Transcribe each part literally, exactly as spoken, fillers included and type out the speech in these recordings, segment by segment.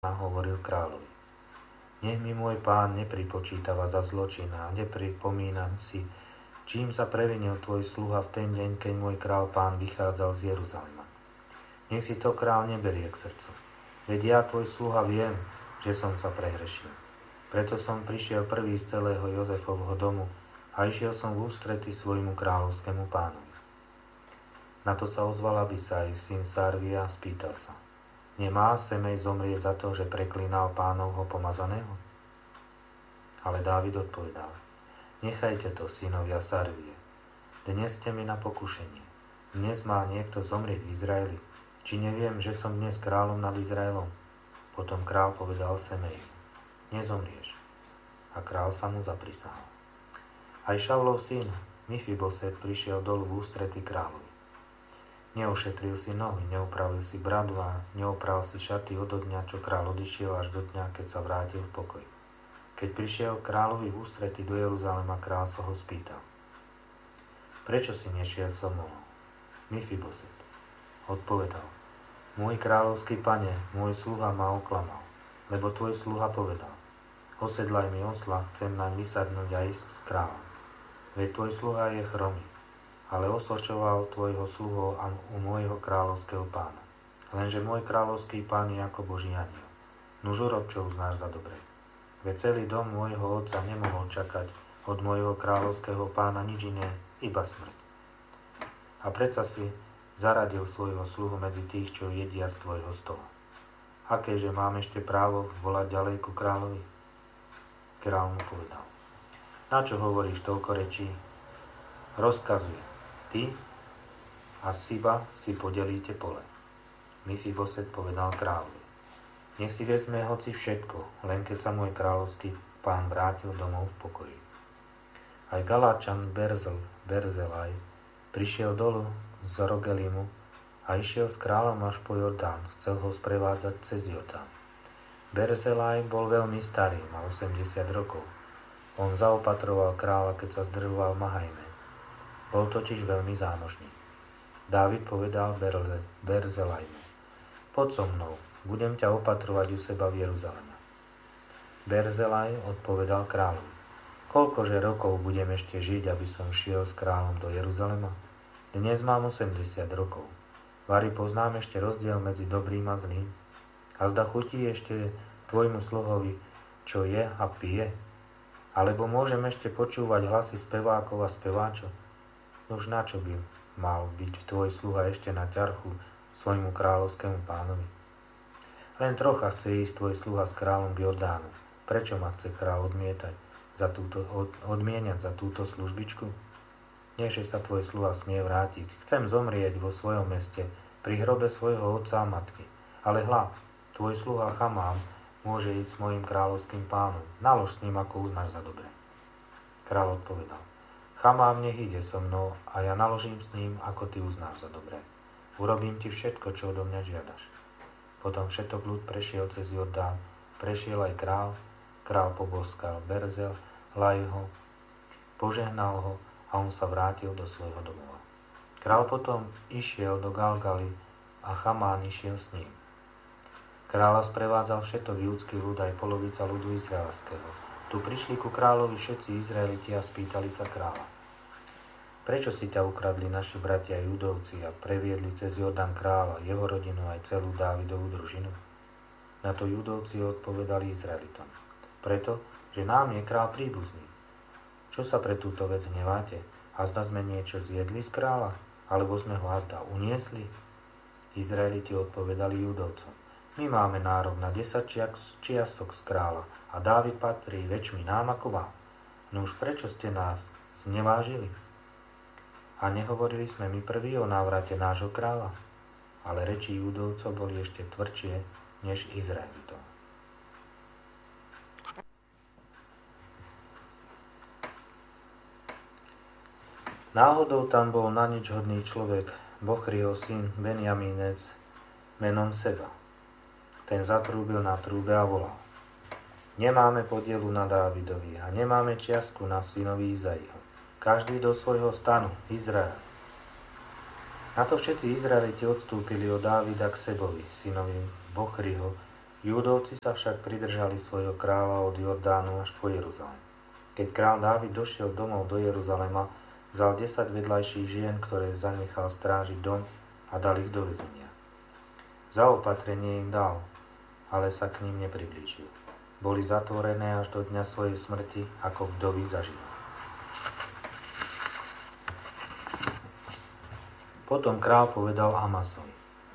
hovoril kráľovi: Nech mi môj pán nepripočítava za zločin a nepripomínam si, čím sa previnil tvoj sluha v ten deň, keď môj kráľ pán vychádzal z Jeruzalema. Nech si to kráľ neberie k srdcu. Veď ja, tvoj sluha, viem, že som sa prehrešil. Preto som prišiel prvý z celého Jozefovho domu a išiel som v ústrety svojmu kráľovskému pánovi. Na to sa ozval Abisaj, syn Sarvia, a spýtal sa: Nemá Semej zomrieť za to, že preklínal pánovho pomazaného? Ale Dávid odpovedal: Nechajte to, synovia Sarvie. Dnes ste mi na pokušenie. Dnes má niekto zomrieť v Izraeli. Či neviem, že som dnes kráľom nad Izraelom? Potom kráľ povedal Semeju: Nezomrieš. A kráľ sa mu zaprisahal. Aj Šaulov syn Mifiboset prišiel dolu v ústrety kráľovi. Neušetril si nohy, neupravil si bradu a neopral si šaty od dňa, čo kráľ odišiel, až do dňa, keď sa vrátil v pokoj. Keď prišiel kráľovi v ústrety do Jeruzalema, kráľ sa ho spýtal: Prečo si nešiel so mnou? Mifiboset odpovedal: Môj kráľovský pane, môj sluha ma oklamal, lebo tvoj sluha povedal: Osedlaj mi osla, chcem naň vysadnúť a ísť s kráľom. Veď tvoj sluha je chromý, ale osočoval tvojho sluhu a u môjho kráľovského pána. Lenže môj kráľovský pán je ako Boží anjel. Nuž urob, čo uznáš za dobré. Veď celý dom môjho otca nemohol čakať od môjho kráľovského pána nič iné, iba smrť. A predsa si zaradil svojho sluhu medzi tých, čo jedia z tvojho stola. Akéže mám ešte právo volať ďalej ku kráľovi? Kráľ mu povedal: Na čo hovoríš toľko rečí? Rozkazuj. Ty a Siba si podelíte pole. Mifiboset povedal kráľovi: Nech si vezme hoci všetko, len keď sa môj kráľovský pán vrátil domov v pokoji. Aj Galáčan Berzel, Berzelaj prišiel dolu z Rogelimu a išiel s kráľom až po Jordán, chcel ho sprevádzať cez Jordán. Berzelaj bol veľmi starý, mal osemdesiat rokov. On zaopatroval kráľa, keď sa zdrvoval v Mahajme. Bol totiž veľmi zámožný. Dávid povedal Berze, Berzelajmu: Poď so mnou, budem ťa opatrovať u seba v Jeruzaleme. Berzelaj odpovedal kráľovi: Koľkože rokov budem ešte žiť, aby som šiel s kráľom do Jeruzalema? Dnes mám osemdesiat rokov. Vari poznám ešte rozdiel medzi dobrým a zlým? A zda chutí ešte tvojmu sluhovi, čo je a pije? Alebo môžem ešte počúvať hlasy spevákov a speváčov? Už na čo by mal byť tvoj sluha ešte na ťarchu svojmu kráľovskému pánovi? Len trocha chce ísť tvoj sluha s kráľom k Jordánu. Prečo ma chce kráľ odmietať za túto, od, odmieniať za túto službičku? Nechže sa tvoj sluha smie vrátiť. Chcem zomrieť vo svojom meste, pri hrobe svojho otca a matky. Ale hľa, tvoj sluha Chamám môže ísť s mojim kráľovským pánom. Nalož s ním, ako uznáš za dobre. Kráľ odpovedal: Chamám nech ide so mnou a ja naložím s ním, ako ty uznáš za dobré. Urobím ti všetko, čo odo mňa žiadaš. Potom všetok ľud prešiel cez Jordán, prešiel aj král, král poboskal Berzel, Lajho, požehnal ho a on sa vrátil do svojho domova. Král potom išiel do Galgaly a Chamán išiel s ním. Kráľa sprevádzal všetok judský ľud aj polovica ľudu izraelského. Tu prišli ku kráľovi všetci Izraeliti a spýtali sa kráľa: Prečo si ťa ukradli naši bratia Judovci a previedli cez Jordán kráľa, jeho rodinu aj celú Dávidovú družinu? Na to Judovci odpovedali Izraelitom: Preto, že nám je kráľ príbuzný. Čo sa pre túto vec hneváte? A zda sme niečo zjedli z kráľa? Alebo sme ho azda uniesli? Izraeliti odpovedali Judovcom: My máme nárok na desať čiastok z kráľa a Dávid patrí väčšmi nám ako vám. No už prečo ste nás znevážili? A nehovorili sme my prví o návrate nášho kráľa? Ale reči Judovcov boli ešte tvrdšie než Izraelitov. Náhodou tam bol na nič hodný človek, Bochriho syn Benjamínec, menom Seba. Ten zatrúbil na trúbe a volal: Nemáme podielu na Dávidovi a nemáme čiastku na synovi Izaiho. Každý do svojho stanu, Izrael. Na to všetci Izraeliti odstúpili od Dávida k Sebovi, synovi Bochriho, Júdovci sa však pridržali svojho kráľa od Jordánu až po Jeruzalém. Keď kráľ Dávid došiel domov do Jeruzalema, vzal desať vedľajších žien, ktoré zanechal strážiť dom a dal ich do väzenia. Zaopatrenie im dal, ale sa k ním nepriblížil. Boli zatvorené až do dňa svojej smrti, ako vdovy zažili. Potom kráľ povedal Amasovi: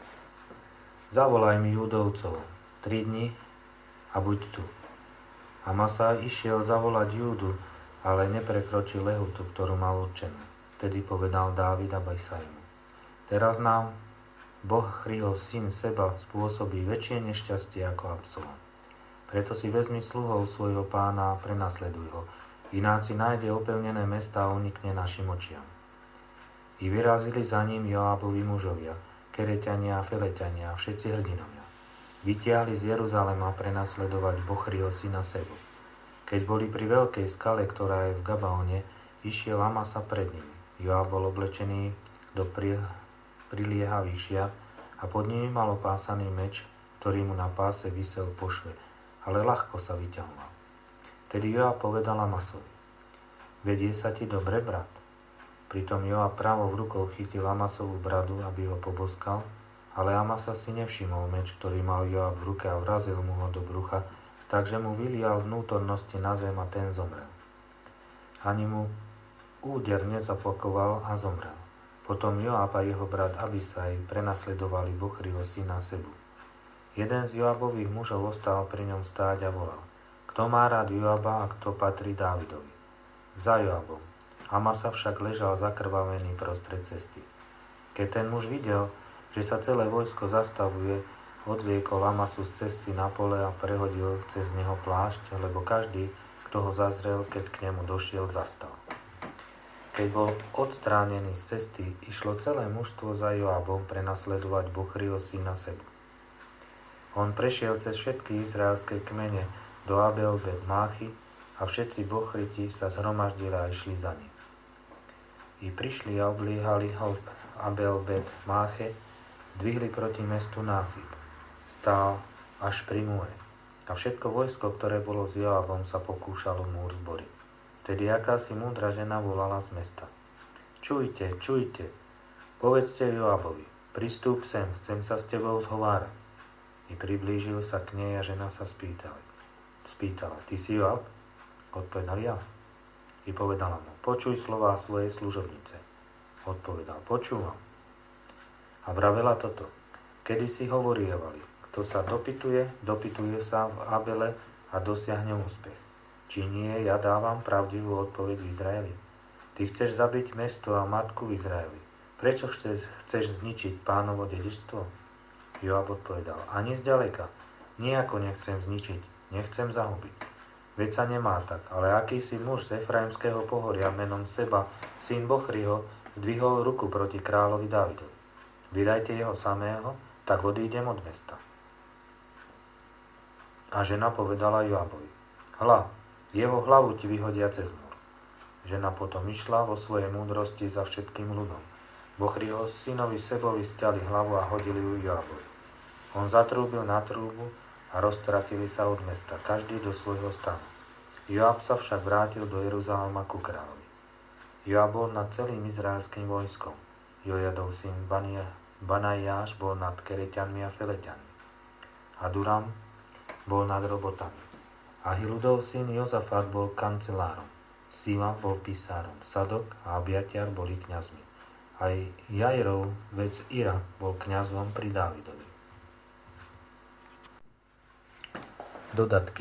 Zavolaj mi Júdovcov, tri dni a buď tu. Amasa išiel zavolať Júdu, ale neprekročil lehotu, ktorú mal určenú. Vtedy povedal Dávid Abisaimu: Teraz nám Bochriho syn Seba spôsobí väčšie nešťastie ako Absalom. Preto si vezmi sluhov svojho pána a prenasleduj ho, ináč si nájde opevnené mesta a unikne našim očiam. I vyrazili za ním Joábovi mužovia, Kereťania a Feleťania a všetci hrdinovia. Vytiahli z Jeruzalema prenasledovať Bochriho syna Sebu. Keď boli pri veľkej skale, ktorá je v Gabaone, išiel Amasa pred nimi. Joáb bol oblečený do pri, priliehavých šiat a pod nimi mal opásaný meč, ktorý mu na páse visel po šve, ale ľahko sa vyťahoval. Tedy Joáb povedal Amasovi: Vedie sa ti dobre, brat? Pritom Joáb právo v rukou chytil Amasovú bradu, aby ho poboskal, ale Amasa si nevšimol meč, ktorý mal Joáb v ruke a vrazil mu ho do brucha, takže mu vylial vnútornosti na zem a ten zomrel. Ani mu úder nezapokoval a zomrel. Potom Joáb a jeho brat Abisai prenasledovali Bochriho syna Sebu. Jeden z Joábových mužov ostal pri ňom stáť a volal: Kto má rád Joába a kto patrí Dávidovi? Za Joábom. Amasa však ležal zakrvavený prostred cesty. Keď ten muž videl, že sa celé vojsko zastavuje, odviekol Amasu z cesty na pole a prehodil cez neho plášť, lebo každý, kto ho zazrel, keď k nemu došiel, zastal. Keď bol odstránený z cesty, išlo celé mužstvo za Joábom prenasledovať Bochriho syna Sebu. On prešiel cez všetky izraelské kmene do Abel Bet Máchy a všetci Bochriti sa zhromaždili a išli za ním. I prišli a obliehali ho v Abel Bet Máche, zdvihli proti mestu násyp. Stál až pri múre. A všetko vojsko, ktoré bolo s Joábom, sa pokúšalo múr zboriť. Tedy akási múdra žena volala z mesta: Čujte, čujte, povedzte Joábovi, pristúp sem, chcem sa s tebou zhovárať. I priblížil sa k nej a žena sa spýtala. Spýtala: Ty si Joáb? Odpovedal: Ja. I povedala mu: Počuj slová svojej služobnice. Odpovedal: Počúvam. A vravela toto: Kedy si hovorievali, kto sa dopytuje, dopytuje sa v Abele a dosiahne úspech. Či nie, ja dávam pravdivú odpoveď v Izraeli. Ty chceš zabiť mesto a matku v Izraeli. Prečo chceš, chceš zničiť pánovo dedičstvo? Joáb odpovedal: Ani zďaleka. Nijako nechcem zničiť, nechcem zahubiť. Veď sa nemá tak, ale akýsi muž z Efraimského pohoria menom Seba, syn Bochriho, zdvihol ruku proti kráľovi Dávidovi. Vydajte jeho samého, tak odídem od mesta. A žena povedala Joábovi: Hľa, jeho hlavu ti vyhodia cez múr. Žena potom išla vo svojej múdrosti za všetkým ľudom. Bochriho synovi Sebovi stiali hlavu a hodili ju Joábovi. On zatrúbil na trúbu a roztratili sa od mesta, každý do svojho stanu. Joáb sa však vrátil do Jeruzalema ku kráľovi. Joáb bol nad celým izraelským vojskom. Jojadov syn Banajáš bol nad Kereťanmi a Feleťanmi. A Duram bol nad robotami. Ahiludov syn Jozafat bol kancelárom. Siva bol písárom. Sadok a Abiatiar boli kňazmi. Aj Jairov, vec Ira, bol kňazom pri Dávidovi. Dodatky.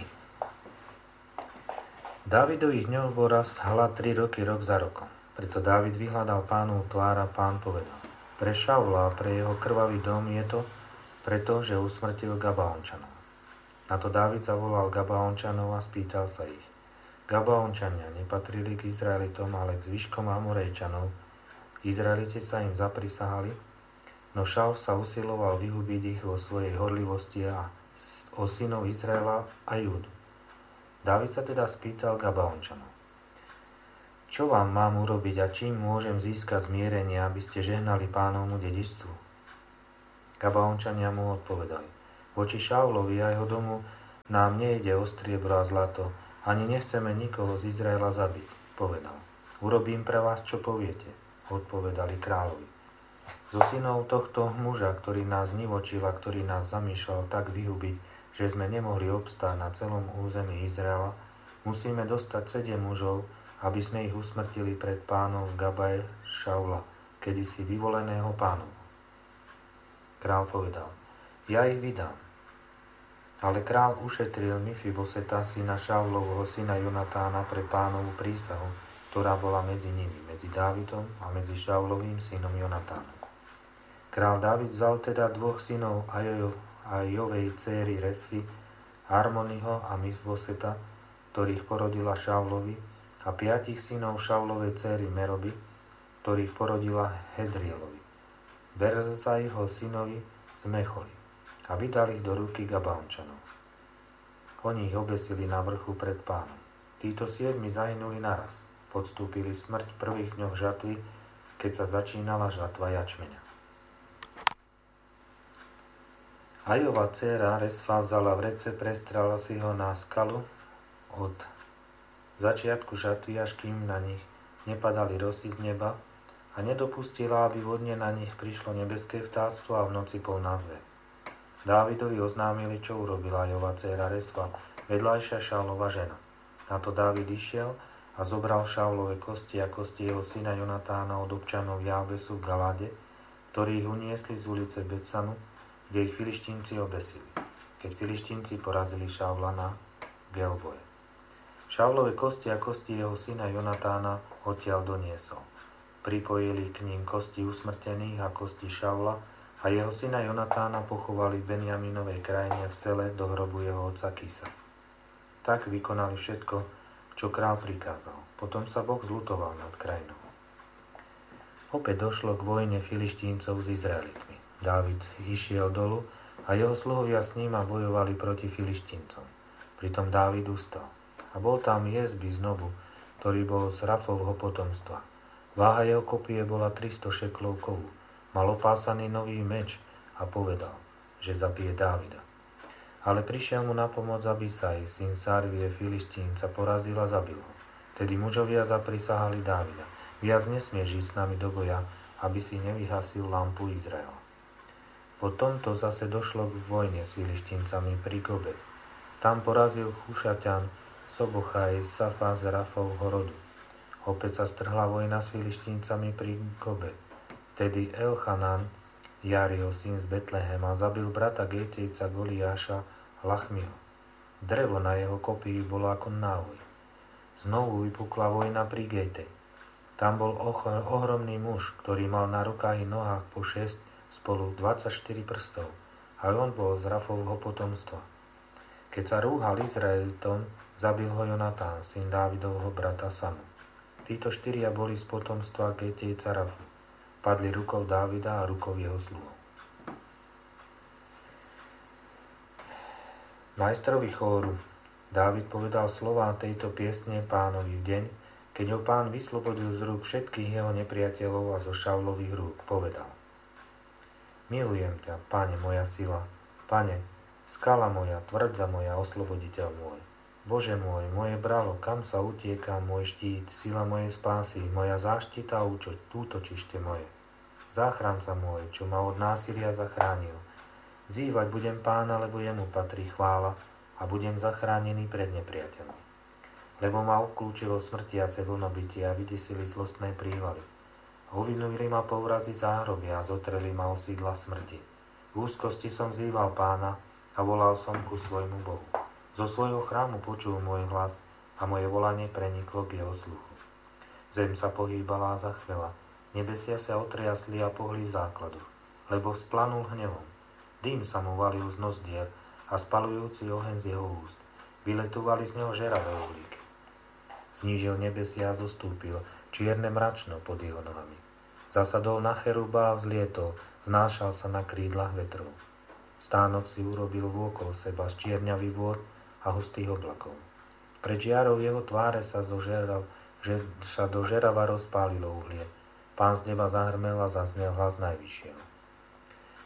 Dávidových dňov bol raz hlad tri roky rok za rokom. Preto Dávid vyhľadal Pánov tvár a Pán povedal: Pre Šaula a pre jeho krvavý dom je to, preto, že usmrtil Gabaončanov. Na to Dávid zavolal Gabaončanov a spýtal sa ich: Gabaončania nepatrili k Izraelitom, ale k zvyškom Amorejčanov. Izraeliti sa im zaprisahali, no Šaul sa usiloval vyhubiť ich vo svojej horlivosti a o synov Izraela a Júdu. Dávid sa teda spýtal Gabaončanov: Čo vám mám urobiť a čím môžem získať zmierenie, aby ste žehnali Pánovmu dedičstvu? Gabaončania mu odpovedali: Voči Šaulovi a jeho domu nám nejde o striebro a zlato, ani nechceme nikoho z Izraela zabiť, povedal. Urobím pre vás, čo poviete, odpovedali kráľovi. Zo synov tohto muža, ktorý nás nivočil a ktorý nás zamýšľal tak vyhubiť, že sme nemohli obstáť na celom území Izraela, musíme dostať sedem mužov, aby sme ich usmrtili pred pánom v Gabaje Šaula, kedysi vyvoleného pánom. Král povedal, ja ich vydám. Ale král ušetril Mifiboseta, syna Šaulovho, syna Jonatána, pre pánovu prísahu, ktorá bola medzi nimi, medzi Dávidom a medzi Šaulovým synom Jonatánom. Král Dávid vzal teda dvoch synov Ajovej céry Resfy, Harmonyho a Mifiboseta, ktorých porodila Šaulovi, a piatich synov Šaulovej céry Meroby, ktorých porodila Hedrielovi, Berzaiho synovi z Mecholi, a vydali ich do ruky Gabaončanov. Oni ich obesili na vrchu pred pánom. Títo siedmi zahynuli naraz, podstúpili smrť v prvých dňoch žatvy, keď sa začínala žatva jačmeňa. Ajova dcéra Resfa vzala vrece, prestrala si ho na skalu od začiatku žatvy, až kým na nich nepadali rosy z neba, a nedopustila, aby vodne na nich prišlo nebeské vtáctvo a v noci polná zver. Dávidovi oznámili, čo urobila Ajova dcéra Resfa, vedľajšia Šaulova žena. Na to Dávid išiel a zobral Šaulove kosti a kosti jeho syna Jonatána od občanov Jábesu v Galáde, ktorí ich uniesli z ulice Betsanu, kde ich Filištínci obesili, keď Filištínci porazili Šaula na Gelboje. Šaulove kosti a kosti jeho syna Jonatána odtiaľ doniesol. Pripojili k ním kosti usmrtených a kosti Šaula a jeho syna Jonatána pochovali v Benjaminovej krajine v sele do hrobu jeho otca Kisa. Tak vykonali všetko, čo král prikázal. Potom sa Boh zľutoval nad krajinou. Opäť došlo k vojne Filištíncov s Izraelitmi. Dávid išiel dolu a jeho sluhovia s ním a bojovali proti Filištíncom. Pritom Dávid ustal. A bol tam Jezby z Nobu, ktorý bol z Rafovho potomstva. Váha jeho kopie bola tristo šeklov kovu. Mal opásaný nový meč a povedal, že zabije Dávida. Ale prišiel mu na pomoc Abisaj, syn Sarvie Filištínca, porazil a zabil ho. Tedy mužovia zaprisahali Dávida. Viac nesmieš ísť s nami do boja, aby si nevyhasil lampu Izraela. Po tomto zase došlo k vojne s Filištíncami pri Gobe. Tam porazil Chušaťan Sobochaj Safa z Rafovho rodu. Opäť sa strhla vojna s Filištíncami pri Gobe. Tedy Elchanan, Jariho syn z Betlehema, zabil brata Getejca Goliáša Lachmiho. Drevo na jeho kopii bolo ako náuj. Znovu vypukla vojna pri Getej. Tam bol ohromný muž, ktorý mal na rukách i nohách po šesť, spolu dvadsaťštyri prstov. A on bol z Rafovho potomstva. Keď sa rúhal Izraelitom, zabil ho Jonatán, syn Dávidovho brata Samu. Títo štyria boli z potomstva Getejca Rafu. Padli rukou Dávida a rukou jeho sluhov. Majstrovi chóru Dávid povedal slová tejto piesne pánovi v deň, keď ho pán vyslobodil z rúk všetkých jeho nepriateľov a zo Šaulových rúk. Povedal: Milujem ťa, Pane, moja sila, Pane, skala moja, tvrdza moja, osloboditeľ môj. Bože môj, moje bralo, kam sa utieka môj štít, sila mojej spásy, moja záštita a útočište moje. Záchranca môj, čo ma od násilia zachránil. Zývať budem Pána, lebo jemu patrí chvála a budem zachránený pred nepriateľom. Lebo ma obklúčilo smrtiace vlnobytie a vydesili zlostné prívaly. Uvinuli ma povrazy záhrobia a zotreli ma o sídla smrti. V úzkosti som zýval Pána a volal som ku svojmu Bohu. Zo svojho chrámu počul môj hlas a moje volanie preniklo k jeho sluchu. Zem sa pohýbala a zachvela, nebesia sa otriasli a pohli v základu, lebo splanul hnevom. Dým sa mu valil z nozdier a spalujúci oheň z jeho úst. Vyletovali z neho žeravé uhlíky. Znížil nebesia a zostúpil, čierne mračno pod jeho nohami. Zasadol na cheruba a vzlietol, znášal sa na krídlach vetrov. Stánok si urobil vôkol seba z čierňavý vôd a hustých oblakov. Pred žiarou jeho tváre sa, zožerav, že sa do žerava rozpálilo uhlie. Pán z neba zahrmel a zaznel hlas najvyššieho.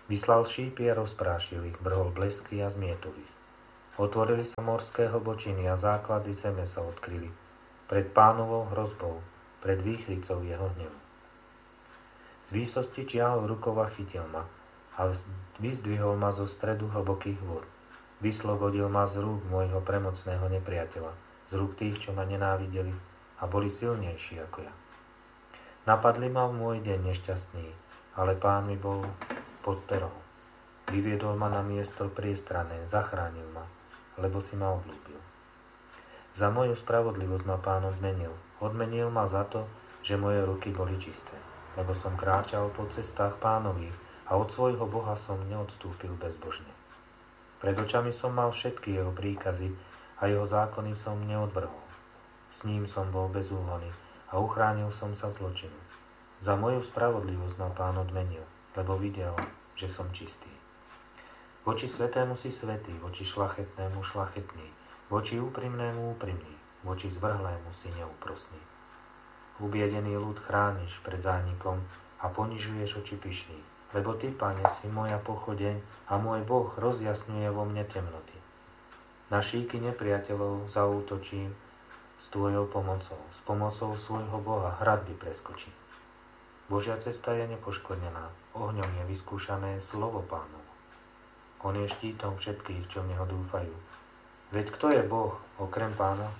Vyslal šípy a rozprášil ich, vrhol blesky a zmietol ich. Otvorili sa morské hlbočiny a základy zeme sa odkryli. Pred Pánovou hrozbou, pred výchricou jeho hnevu. Z výsosti čiahol rukou a chytil ma a vyzdvihol ma zo stredu hlbokých vôd. Vyslobodil ma z rúk môjho premocného nepriateľa, z rúk tých, čo ma nenávideli a boli silnejší ako ja. Napadli ma v môj deň nešťastný, ale Pán mi bol pod perou. Vyviedol ma na miesto priestrané, zachránil ma, lebo si ma obľúbil. Za moju spravodlivosť ma Pán odmenil. Odmenil ma za to, že moje ruky boli čisté, lebo som kráčal po cestách Pánových a od svojho Boha som neodstúpil bezbožne. Pred očami som mal všetky jeho príkazy a jeho zákony som neodvrhol. S ním som bol bez úhony a uchránil som sa zločinu. Za moju spravodlivosť ma Pán odmenil, lebo videl, že som čistý. Voči svetému si svätý, voči šlachetnému šlachetný, voči úprimnému úprimný, voči zvrhlému si neúprosný. Ubiedený ľud chrániš pred zánikom a ponižuješ oči pyšných, lebo Ty, Pane, si moja pochodeň a môj Boh rozjasňuje vo mne temnoty. Na šíky nepriateľov zaútočím s Tvojou pomocou, s pomocou svojho Boha hradby preskočím. Božia cesta je nepoškvrnená, ohňom je vyskúšané slovo Pánovo. On je štítom všetkých, čo v Neho dúfajú. Veď kto je Boh okrem Pána?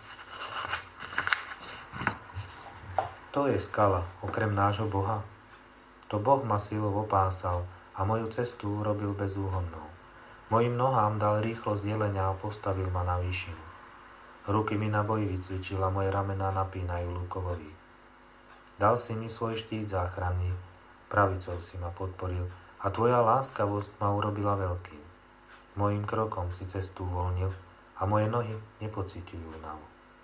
Kto je skala okrem nášho Boha? To Boh ma silou opásal a moju cestu urobil bezúhonnou. Mojim nohám dal rýchlosť jelenia a postavil ma na výšinu. Ruky mi na boji vycvičil a moje ramená napínajú lukovový. Dal si mi svoj štít záchranný, pravicou si ma podporil a Tvoja láskavosť ma urobila veľkým. Mojím krokom si cestu uvoľnil a moje nohy nepociťujú únavu.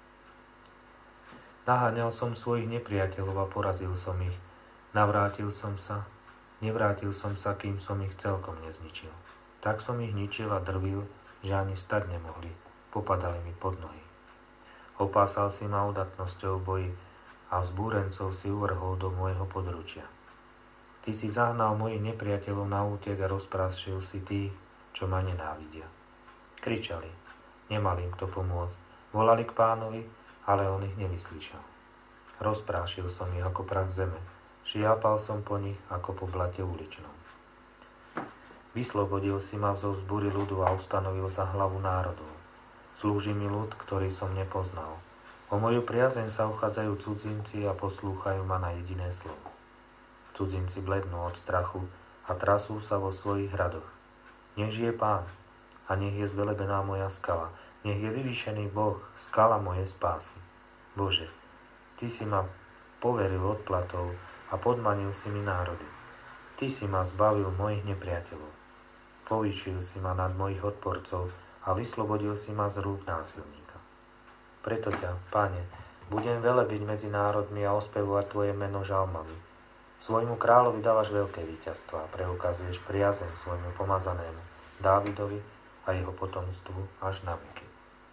Naháňal som svojich nepriateľov a porazil som ich. Navrátil som sa, nevrátil som sa, kým som ich celkom nezničil. Tak som ich ničil a drvil, že ani stať nemohli, popadali mi pod nohy. Opásal si ma udatnosťou boji a vzbúrencov si uvrhol do môjho područia. Ty si zahnal mojich nepriateľov na útek a rozprášil si tých, čo ma nenávidia. Kričali, nemal im kto pomôcť, volali k Pánovi, ale on ich nevyslyšal. Rozprášil som ich ako prach zeme, šiapal som po nich ako po blate uličnom. Vyslobodil si ma zo vzbúry ľudu a ustanovil za hlavu národov. Slúži mi ľud, ktorý som nepoznal. O moju priazeň sa uchádzajú cudzinci a poslúchajú ma na jediné slovo. Cudzinci blednú od strachu a trasú sa vo svojich hradoch. Nech žije Pán a nech je zvelebená moja skala. Nech je vyvýšený Boh, skala mojej spásy. Bože, Ty si ma poveril odplatou a podmanil si mi národy. Ty si ma zbavil mojich nepriateľov. Povýšil si ma nad mojich odporcov a vyslobodil si ma z rúk násilníka. Preto ťa, Pane, budem velebiť medzi národmi a ospevovať Tvoje meno žalmami. Svojmu kráľovi dávaš veľké víťazstvo a preukazuješ priazeň svojmu pomazanému Dávidovi a jeho potomstvu až na veky.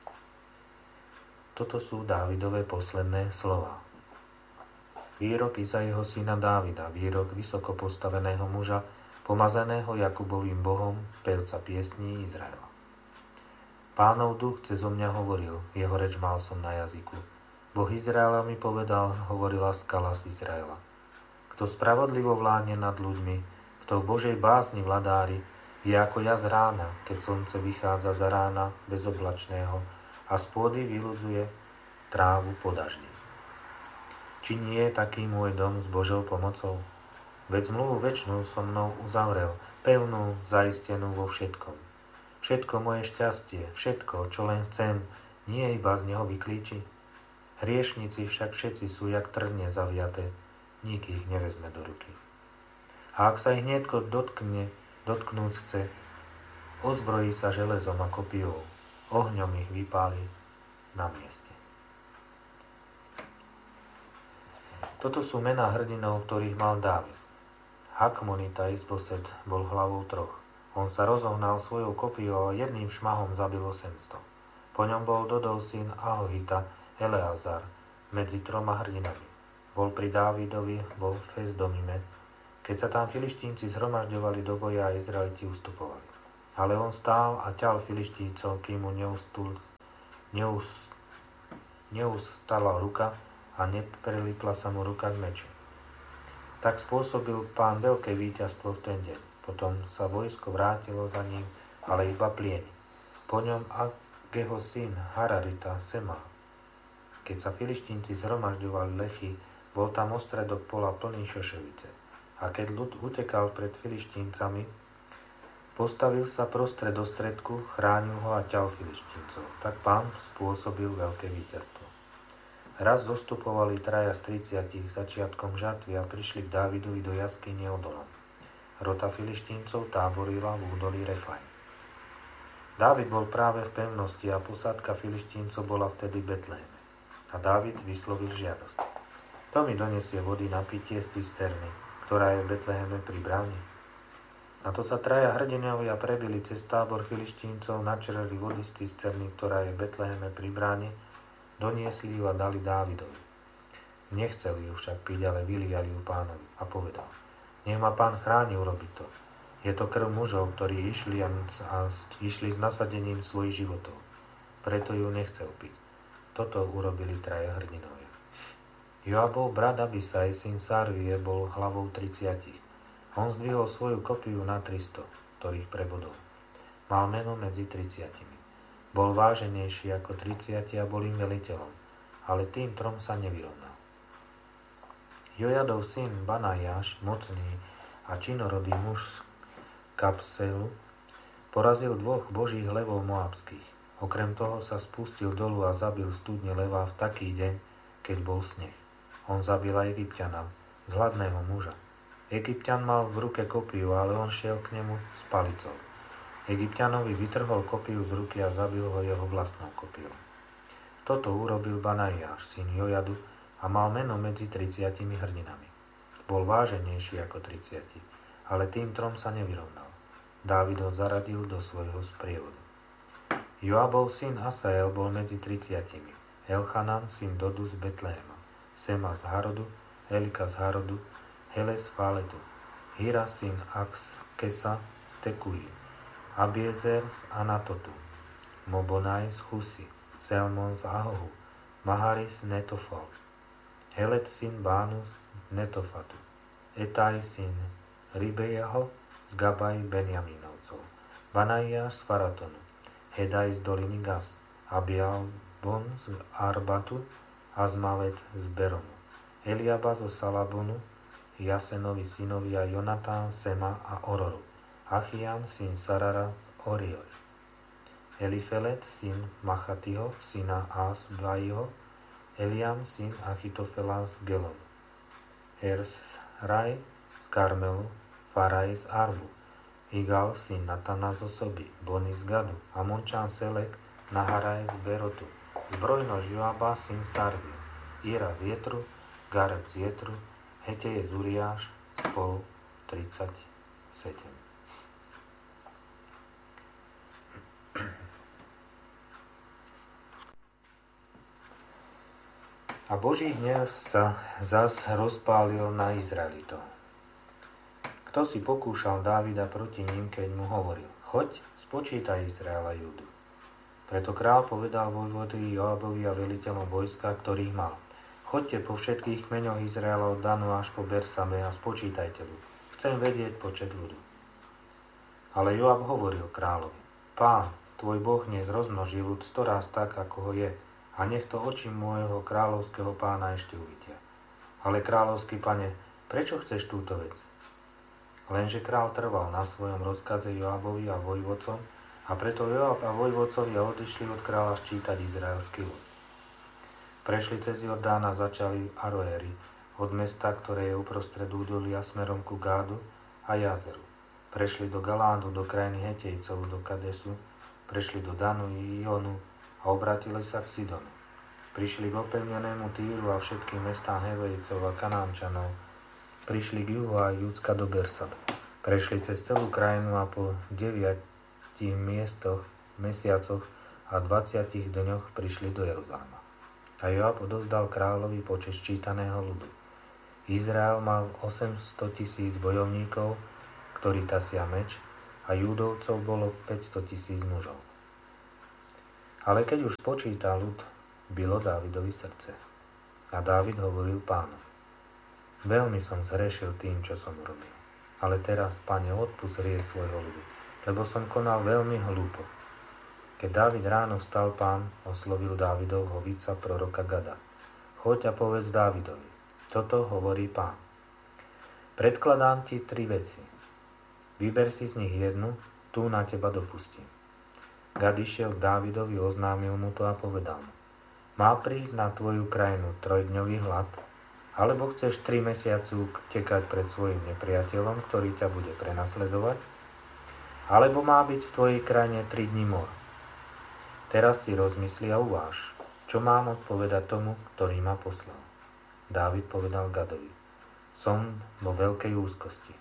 Toto sú Dávidové posledné slová. Výrok Izaiho syna Dávida, výrok vysoko postaveného muža, pomazaného Jakubovým Bohom, pevca piesní Izraela. Pánov duch cezo mňa hovoril, jeho reč mal som na jazyku. Boh Izraela mi povedal, hovorila skala z Izraela. Kto spravodlivo vládne nad ľuďmi, kto v Božej bázni vladári, je ako jas rána, keď slnce vychádza za rána bezoblačného a z pôdy vyludzuje trávu po daždi. Či nie je taký môj dom s Božou pomocou? Veď zmluvu večnú so mnou uzavrel, pevnú, zaistenú vo všetkom. Všetko moje šťastie, všetko, čo len chcem, nie iba z neho vyklíči. Hriešnici však všetci sú jak trne zaviaté, nik ich nevezme do ruky. A ak sa ich niekto dotkne, dotknúť chce, ozbrojí sa železom a kopijou, ohňom ich vypáli na mieste. Toto sú mená hrdinov, ktorých mal Dávid. Hakmonita Isboset bol hlavou troch. On sa rozohnal svojou kopijou a jedným šmahom zabil osemsto. Po ňom bol Dodov syn Ahohita, Eleazar, medzi troma hrdinami. Bol pri Dávidovi vo Fesdomime, Keď sa tam Filištínci zhromažďovali do boja a Izraeliti ustupovali. Ale on stál a ťal Filištíncov, kým mu neustul, neus, neustala ruka a neprelipla sa mu ruka k meču. Tak spôsobil Pán veľké víťazstvo v ten deň. Potom sa vojsko vrátilo za ním, ale iba plieni. Po ňom Ageho syn Hararita Sema. Keď sa Filištínci zhromažďovali lechy, bol tam ostredok pola plný šošovice. A keď ľud utekal pred Filištíncami, postavil sa prostred ostredku, chránil ho a ťal Filištíncov. Tak Pán spôsobil veľké víťazstvo. Raz zostupovali traja z tridsiatich začiatkom žatvy a prišli k Dávidovi do jaskyne Odolam. Rota Filištíncov táborila v údolí Refaim. Dávid bol práve v pevnosti a posádka Filištíncov bola vtedy v Betléme. A Dávid vyslovil žiadosť. Kto mi donesie vody na pitie z cisterny, ktorá je v Betléme pri bráne? Na to sa traja hrdinovia prebili cez tábor Filištíncov, načerali vody z cisterny, ktorá je v Betléme pri bráne, doniesli ju a dali Dávidovi. Nechceli ju však piť, ale vyliali ju Pánovi a povedal: Nech ma Pán chráni urobiť to. Je to krv mužov, ktorí išli a, a išli s nasadením svojich životov. Preto ju nechcel piť. Toto urobili traja hrdinovia. Joabov brat Abisaj, syn Sarvie, bol hlavou tridsiatich. On zdvihol svoju kopiu na tristo, ktorých prebodol. Mal meno medzi tridsiatimi. Bol váženejší ako tridsiati a bol im veliteľom, ale tým trom sa nevyrovnal. Jojadov syn Banajáš, mocný a činorodý muž z Kapselu, porazil dvoch božích levov moabských. Okrem toho sa spustil dolu a zabil studne leva v taký deň, keď bol sneh. On zabil aj Egypťana, zhladného muža. Egypťan mal v ruke kopiu, ale on šiel k nemu s palicou. Egypťanovi vytrhol kopiu z ruky a zabil ho jeho vlastnou kopiou. Toto urobil Banajáš, syn Jojadu, a mal meno medzi tridsiatimi hrdinami. Bol váženejší ako tridsiati, ale tým trom sa nevyrovnal. Dávid ho zaradil do svojho sprievodu. Joabov syn Asael bol medzi tridsiatimi. Elchanan syn Dodu z Betléma, Sema z Harodu, Elika z Harodu, Heles z Faletu, Hira syn Akskesa z Tekuji, Abiezer z Anatotu, Mobonaj z Chusy, Selmon z Ahohu, Maharis z Netofal, Helet syn Bánu z Netofatu, Etaj syn Ribejaho z Gabaj Benjamínovcov, Banajáš z Faratonu, Hedaj z doliny Gas, Abialbon z Arbatu, Azmavet z Beronu, Eliaba zo Salabonu, Jasenovi synovia Jonatán, Sema a Ororu, Achiam syn Sarara z Orioj, Elifelet syn Machatiho, syna Asbaiho, Eliam syn Achitofela z Gelonu, Ersraj z Karmelu, Faraj z Arbu, Igal syn Natana z Osoby, Boni z Gadu, Amončan Selek, Naharaj z Berotu, zbrojnož Joaba syn Sarvie, Ira z Jetru, Gareb z Jetru, Heteje z Uriáš, spolu tridsaťsedem. A Boží hnev sa zas rozpálil na Izraelitov. Kto si pokúšal Dávida proti ním, keď mu hovoril: Choď, spočítaj Izraela Júdu. Preto král povedal vojvodovi Joabovi a veliteľom vojska, ktorých mal: Choďte po všetkých kmeňoch Izraela od Danu až po Bersame a spočítajte ľud. Chcem vedieť počet ľudu. Ale Joab hovoril kráľovi: Pán, tvoj Boh nech rozmnoží ľud storaz tak, ako ho je, a nech to oči môjho kráľovského pána ešte uvidia. Ale kráľovský pane, prečo chceš túto vec? Lenže král trval na svojom rozkaze Joabovi a vojvodcom, a preto Joab a vojvodcovia odišli od kráľa ščítať izraelský ľud. Prešli cez Jordán a začali Aroéry, od mesta, ktoré je uprostred údolia smerom ku Gádu a Jazeru. Prešli do Galádu, do krajiny Hetejcov, do Kadesu, prešli do Danu i Ionu a obratili sa k Sidonu. Prišli k opevnenému Týru a všetkým mestám Hevejcov a Kanánčanov. Prišli k juhu a Judska do Bersaba. Prešli cez celú krajinu a po deviatich miestoch, mesiacoch a dvadsiatich dňoch prišli do Jeruzalema. A Joab odovzdal kráľovi počet ščítaného ľudu. Izrael mal osemsto tisíc bojovníkov, ktorí tasia meč, a Júdovcov bolo päťsto tisíc mužov. Ale keď už spočítal ľud, bylo Dávidovi srdce. A Dávid hovoril Pánovi: Veľmi som zhrešil tým, čo som urobil. Ale teraz, Pane, odpusť hriech svojho ľudu, lebo som konal veľmi hlúpo. Keď Dávid ráno vstal, Pán oslovil Dávidovho víca proroka Gada: Choď a povedz Dávidovi: Toto hovorí Pán. Predkladám ti tri veci. Vyber si z nich jednu, tú na teba dopustím. Gad išiel k Dávidovi, oznámil mu to a povedal mu: Má prísť na tvoju krajinu trojdňový hlad, alebo chceš tri mesiace utekať pred svojim nepriateľom, ktorý ťa bude prenasledovať, alebo má byť v tvojej krajine tri dni mor. Teraz si rozmysli a uváž, čo mám odpovedať tomu, ktorý ma poslal. Dávid povedal Gadovi: Som vo veľkej úzkosti.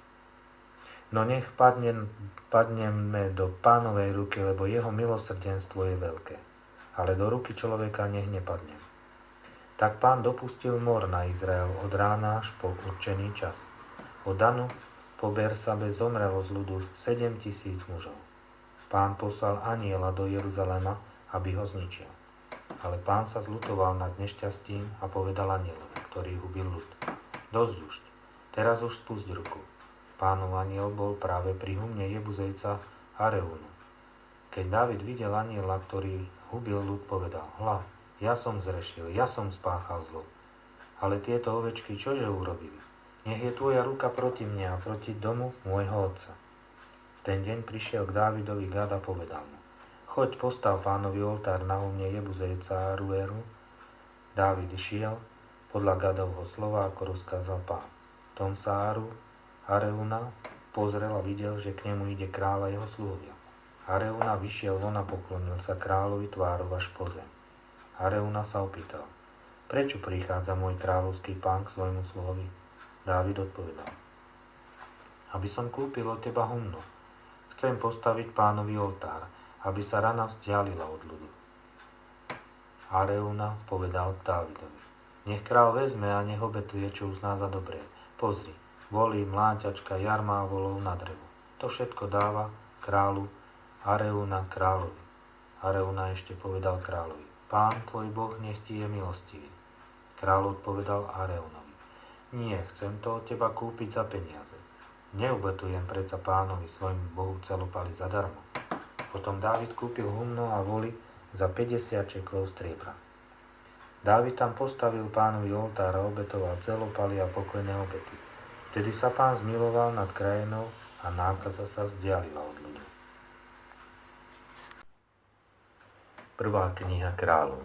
No nech padne, padneme do Pánovej ruky, lebo jeho milosrdenstvo je veľké. Ale do ruky človeka nech nepadnem. Tak Pán dopustil mor na Izrael od rána až po určený čas. Od Danu po Bersabe zomrelo z ľudu sedem tisíc mužov. Pán poslal anjela do Jeruzalema, aby ho zničil. Ale Pán sa zľutoval nad nešťastím a povedal anjelovi, ktorý hubil ľud: Dosť už, teraz už spusť ruku. Pánov anjel bol práve pri humne Jebuzejca Areúnu. Keď Dávid videl anjela, ktorý hubil ľud, povedal: Hľa, ja som zrešil, ja som spáchal zlo. Ale tieto ovečky čože urobili? Nech je tvoja ruka proti mne a proti domu môjho otca. V ten deň prišiel k Dávidovi Gad a povedal mu: Choď, postav Pánovi oltár na humne Jebuzejca Aruéru. Dávid išiel podľa Gadovho slova, ako rozkázal Pán. Tom sa Aru Areúna pozrel a videl, že k nemu ide kráľ a jeho sluhovia. Areúna vyšiel von a poklonil sa kráľovi tvárov až po zem. Areúna sa opýtal: Prečo prichádza môj kráľovský pán k svojmu sluhovi? Dávid odpovedal: Aby som kúpil od teba humno. Chcem postaviť Pánovi oltár, aby sa rana vzdialila od ľudu. Areúna povedal k Dávidovi: Nech kráľ vezme a nech obetuje, čo uzná za dobré. Pozri, volí, mláťačka, jarma a volov na drevo. To všetko dáva kráľu Areúna kráľovi. Areúna ešte povedal kráľovi: Pán tvoj Boh nech ti je milostivý. Kráľ odpovedal Areúnovi: Nie, chcem to od teba kúpiť za peniaze. Neubetujem predsa Pánovi svojmu Bohu celopaly zadarmo. Potom Dávid kúpil humno a voli za päťdesiat šeklov striebra. Dávid tam postavil Pánovi oltár a obetoval celopaly a pokojné obety. Vtedy sa Pán zmiloval nad krajinou a nákaza sa vzdialila od ľudu. Prvá kniha kráľov.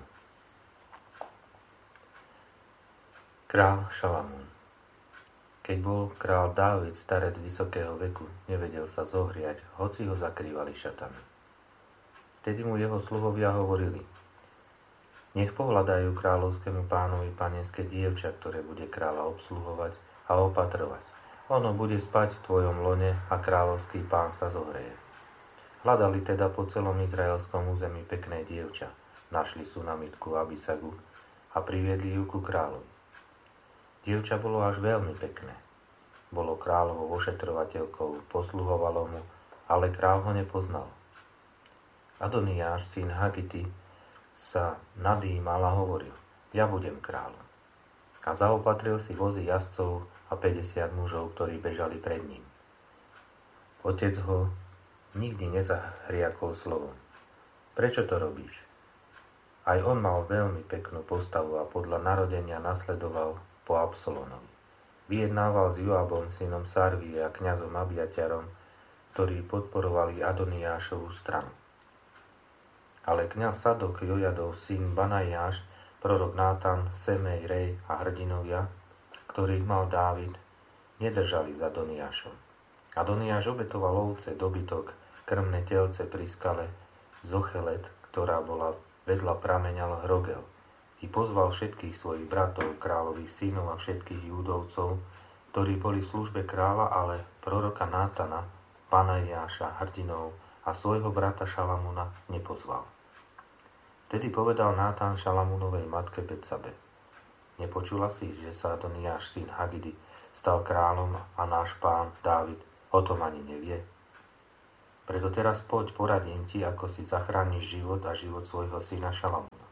Král Šalamún. Keď bol král Dávid starec vysokého veku, nevedel sa zohriať, hoci ho zakrývali šatami. Vtedy mu jeho sluhovia hovorili: Nech pohľadajú kráľovskému pánovi panenské dievča, ktoré bude kráľa obsluhovať a opatrovať. Ono bude spať v tvojom lone a kráľovský pán sa zohreje. Hľadali teda po celom izraelskom území pekné dievča. Našli Sunamitku Abisagu a priviedli ju ku kráľovi. Dievča bolo až veľmi pekné. Bolo kráľovou ošetrovateľkou, posluhovalo mu, ale kráľ ho nepoznal. Adoniáš, syn Hagity, sa nadýmal a hovoril: Ja budem kráľom. A zaopatril si vozy jazdcov a päťdesiat mužov, ktorí bežali pred ním. Otec ho nikdy nezahriakol slovom: Prečo to robíš? Aj on mal veľmi peknú postavu a podľa narodenia nasledoval po Absalónovi. Vyjednával s Joabom, synom Sarvie, a kňazom Abiaťarom, ktorí podporovali Adoniášovú stranu. Ale kňaz Sadok, Jojadov syn Banajáš, prorok Nátan, Semej, Rej a hrdinovia, ktorých mal Dávid, nedržali za Adoniášom. Adoniáš obetoval ovce, dobytok, krmné telce pri skale Zochelet, ktorá bola vedľa prameňa Hrogel, i pozval všetkých svojich bratov, kráľových synov a všetkých Júdovcov, ktorí boli v službe kráľa, ale proroka Nátana, Banajáša, hrdinov a svojho brata Šalamúna nepozval. Tedy povedal Nátan Šalamúnovej matke Betsabe: nepočula si, že sa Adoniáš, syn Hagidy, stal kráľom a náš pán Dávid o tom ani nevie? Preto teraz poď, poradím ti, ako si zachrániš život a život svojho syna Šalamúna.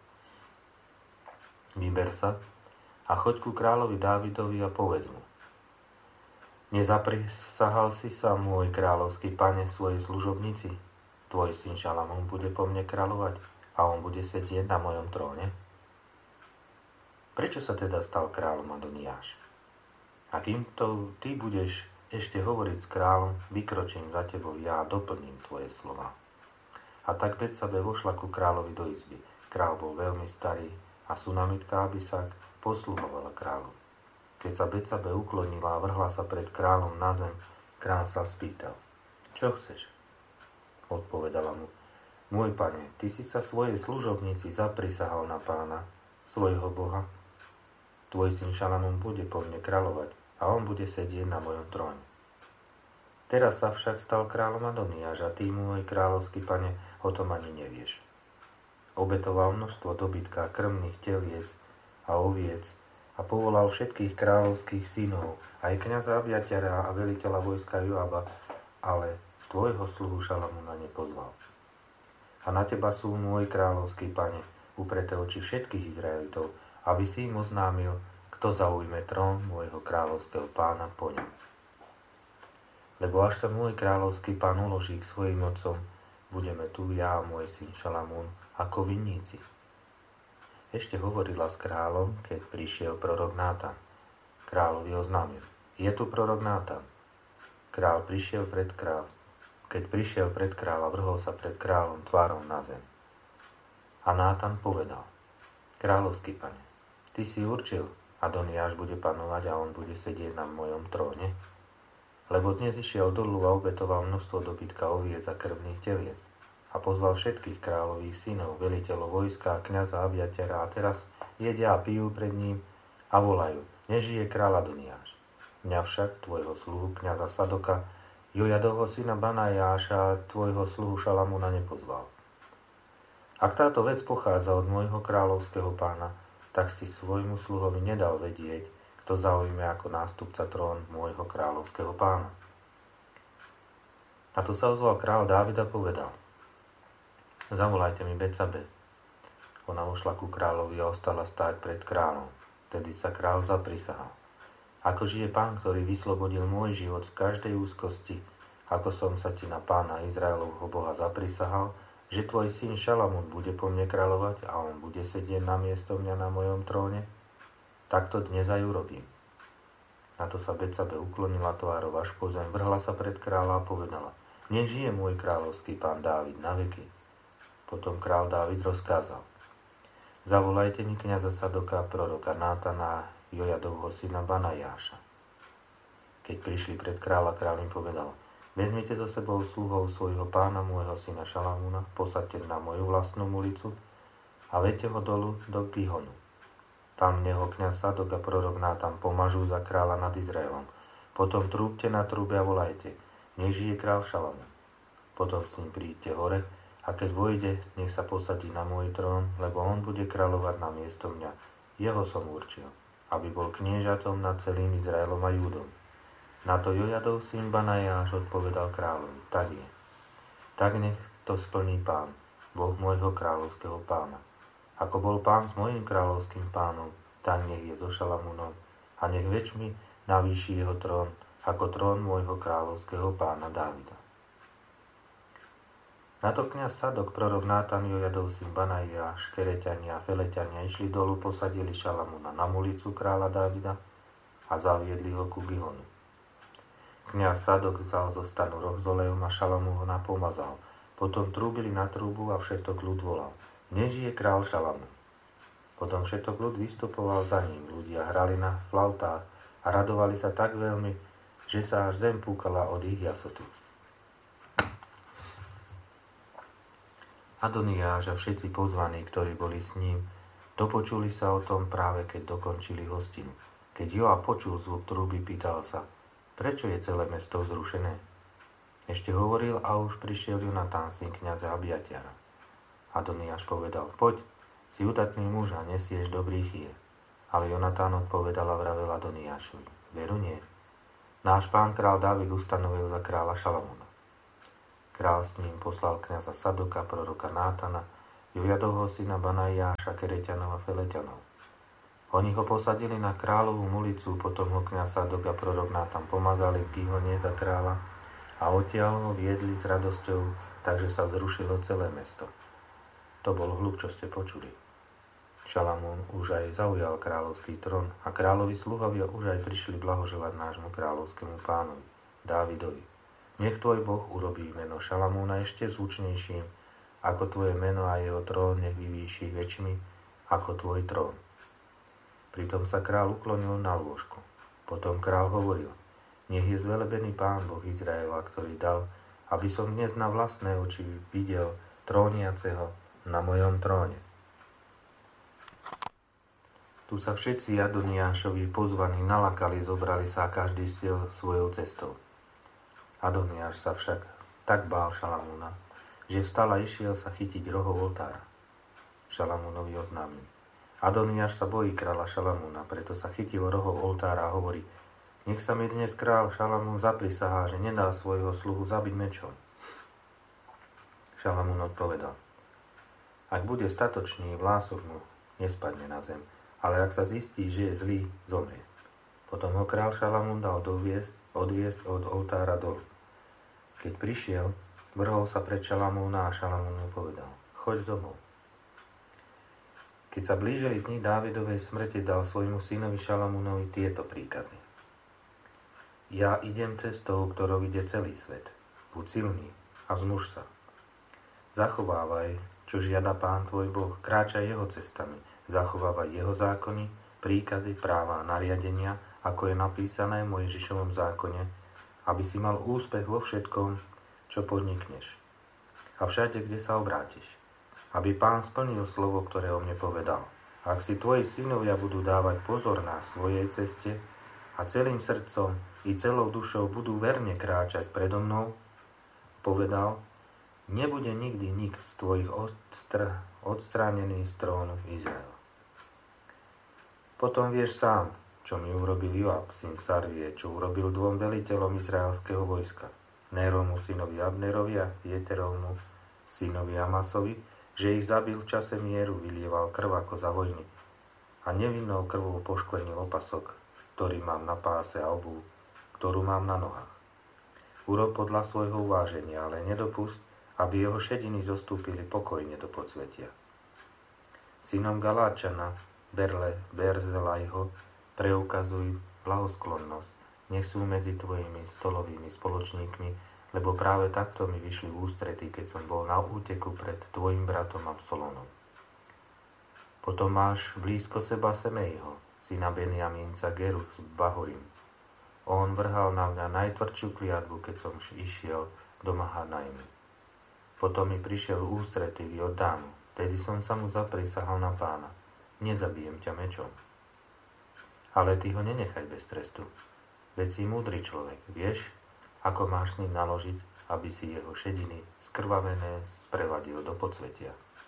Vyber sa a choď ku kráľovi Dávidovi a povedz mu: Nezaprisahal si sa, môj kráľovský pane, svojej služobnici? Tvoj syn Šalamún bude po mne kráľovať a on bude sedieť na mojom tróne? Prečo sa teda stal kráľom Adoniáš? A kým to ty budeš ešte hovoriť s kráľom, vykročím za tebou ja a doplním tvoje slova. A tak Betsabe vošla ku kráľovi do izby. Kráľ bol veľmi starý a Sunamitka Abisag posluhovala kráľu. Keď sa Betsabe uklonila a vrhla sa pred kráľom na zem, kráľ sa spýtal: Čo chceš? Odpovedala mu: Môj pane, ty si sa svojej služobnici zaprisahal na pána, svojho boha. Tvoj syn Šalamún bude po mne kráľovať a on bude sedieť na mojom tróne. Teraz sa však stal kráľom Adoniáš a ty, môj kráľovský pane, o tom ani nevieš. Obetoval množstvo dobytka, krmných teliec a oviec a povolal všetkých kráľovských synov, aj kňaza Abiatara a veliteľa vojska Joaba, ale tvojho sluhu Šalamúna nepozval. A na teba sú, môj kráľovský pane, upreté oči všetkých Izraelitov, aby si im oznámil, kto zaujme trón môjho kráľovského pána po ňom. Lebo až sa môj kráľovský pán uloží k svojim otcom, budeme tu ja a môj syn Šalamún ako vinníci. Ešte hovorila s kráľom, keď prišiel prorok Nátan. Kráľovi oznámil: Je tu prorok Nátan. Kráľ prišiel pred kráľ. Keď prišiel pred kráľa, vrhol sa pred kráľom tvárom na zem. A Nátan povedal: Kráľovský pane, ty si určil, Adoniáš bude panovať a on bude sedieť na mojom tróne? Lebo dnes išiel dolu a obetoval množstvo dobytka, oviec a krvných teliec a pozval všetkých kráľových synov, veliteľov vojska a kňaza Abiatara a teraz jedia a pijú pred ním a volajú: Nežije kráľ Adoniáš. Mňa však, tvojho sluhu kňaza Sadoka, Jojadovho syna Banajáša a tvojho sluhu Šalamúna nepozval. Ak táto vec pochádza od môjho kráľovského pána, tak si svojmu sluhovi nedal vedieť, kto zaujme ako nástupca trón môjho kráľovského pána. Na to sa ozval kráľ Dávid a povedal: Zavolajte mi Betsabe. Ona vošla ku kráľovi a ostala stáť pred kráľom. Tedy sa kráľ zaprisahal: Ako žije pán, ktorý vyslobodil môj život z každej úzkosti, ako som sa ti na pána Izraelovho Boha zaprisahal, že tvoj syn Šalamún bude po mne kráľovať a on bude sedieť na miesto mňa na mojom tróne, tak to dnes aj urobím. Na to sa Betsabe uklonila tvárou až po zem, vrhla sa pred kráľa a povedala: Nech žije môj kráľovský pán Dávid na veky. Potom kráľ Dávid rozkázal: Zavolajte mi kňaza Sadoka, proroka Nátana a Jojadovho syna Banajáša. Keď prišli pred kráľa, kráľ im povedal: Vezmite so sebou sluhov svojho pána, môjho syna Šalamúna, posaďte na moju vlastnú ulicu a vedte ho dolu do Gihonu. Tam neho kňaz Sadok a prorok Nátan pomažú za kráľa nad Izraelom. Potom trúbte na trúbe a volajte: Nech žije kráľ Šalamún. Potom s ním príďte hore a keď vojde, nech sa posadí na môj trón, lebo on bude kráľovať na miesto mňa. Jeho som určil, aby bol kniežatom nad celým Izraelom a Júdom. Na to Jojadov syn Banajáš odpovedal kráľovi: Tak je. Tak nech to splní pán, Boh môjho kráľovského pána. Ako bol pán s mojím kráľovským pánom, tak nech je so Šalamúnom a nech väčšmi navýši jeho trón, ako trón môjho kráľovského pána Dávida. Na to kňaz Sadok, prorok Nátan, Jojadov syn Banajáš, Kereťania a Feleťania išli dolu, posadili Šalamúna na mulicu kráľa Dávida a zaviedli ho ku Gihonu. Kňaz Sadok vzal zo stanu roh s olejom a Šalamún ho napomazal. Potom trúbili na trúbu a všetok ľud volal: Nežije král Šalamún. Potom všetok ľud vystupoval za ním. Ľudia hrali na flautách a radovali sa tak veľmi, že sa až zem púkala od ich jasotu. Adoniáš a všetci pozvaní, ktorí boli s ním, dopočuli sa o tom práve keď dokončili hostinu. Keď Joab počul zvuk trúby, pýtal sa: Prečo je celé mesto vzrušené? Ešte hovoril a už prišiel Jonatán, syn kňaza Abiatara. Adoniáš povedal: Poď, si udatný muž a nesieš dobrý chýr. Ale Jonatán odpovedal a vravel Adoniášovi: Veru nie. Náš pán král Dávid ustanovil za kráľa Šalamúna. Král s ním poslal kňaza Sadoka, proroka Nátana, Jojadovho syna Banaiáša, Kereťanov a Feleťanov. Oni ho posadili na kráľovú mulicu, potom ho kňaz Sadok a prorok Nátan pomazali v Gihone za kráľa a odtiaľ ho viedli s radosťou, takže sa vzrušilo celé mesto. To bol hluk, čo ste počuli. Šalamún už aj zaujal kráľovský trón a kráľovi sluhovia už aj prišli blahoželať nášmu kráľovskému pánovi, Dávidovi. Nech tvoj Boh urobí meno Šalamúna ešte zvučnejším, ako tvoje meno a jeho trón nech vyvýši väčšmi ako tvoj trón. Pritom sa kráľ uklonil na lôžku. Potom kráľ hovoril: Nech je zvelebený Pán Boh Izraela, ktorý dal, aby som dnes na vlastné oči videl tróniaceho na mojom tróne. Tu sa všetci Adoniášovi pozvaní nalakali, zobrali sa a každý šiel svojou cestou. Adoniáš sa však tak bál Šalamúna, že vstal a išiel sa chytiť rohov oltára. Šalamúnovi oznámil: Adoniáš sa bojí kráľa Šalamúna, preto sa chytil rohov oltára a hovorí: Nech sa mi dnes kráľ Šalamún zaprisahá, že nedá svojho sluhu zabiť mečom. Šalamún odpovedal: Ak bude statočný, vlások mu nespadne na zem, ale ak sa zistí, že je zlý, zomrie. Potom ho kráľ Šalamún dal doviesť, odviesť od oltára dolu. Keď prišiel, vrhol sa pred Šalamúna a Šalamún mu povedal: Choď domov. Keď sa blížili dni Dávidovej smrti, dal svojmu synovi Šalamúnovi tieto príkazy: Ja idem cestou, ktorou ide celý svet. Buď silný a zmuž sa. Zachovávaj, čo žiada Pán tvoj Boh, kráčaj jeho cestami, zachovávaj jeho zákony, príkazy, práva a nariadenia, ako je napísané v Mojžišovom zákone, aby si mal úspech vo všetkom, čo podnikneš. A všade, kde sa obrátiš. Aby Pán splnil slovo, ktoré o mne povedal. Ak si tvoji synovia budú dávať pozor na svojej ceste a celým srdcom i celou dušou budú verne kráčať predo mnou, povedal, nebude nikdy nik z tvojich odstr- odstránený z trónu Izraela. Potom vieš sám, čo mi urobil Joab, syn Sarvie, čo urobil dvom veliteľom izraelského vojska, Néromu synovi Abnerovi a Jeterovmu synovi Amasovi, že ich zabil v čase mieru, vylieval krv ako za vojny a nevinnou krvou poškvrnil opasok, ktorý mám na páse a obuv, ktorú mám na nohách. Urob podľa svojho uváženia, ale nedopust, aby jeho šediny zostúpili pokojne do podsvetia. Synom Galáčana, Berle, Berzelajho, preukazuj blahosklonnosť, nech sú medzi tvojimi stolovými spoločníkmi, lebo práve takto mi vyšli v ústrety, keď som bol na úteku pred tvojim bratom Absalónom. Potom máš blízko seba Semejho, syna Benjamínca Geru z Bahorim. On vrhal na mňa najtvrdšiu kliatbu, keď som išiel do Mahanajmu. Potom mi prišiel v ústrety v Jordánu, tedy som sa mu zaprisahal na Pána. Nezabijem ťa mečom. Ale ty ho nenechaj bez trestu. Veď si múdry človek, vieš, ako máš s ním naložiť, aby si jeho šediny skrvavené sprevadil do podsvetia.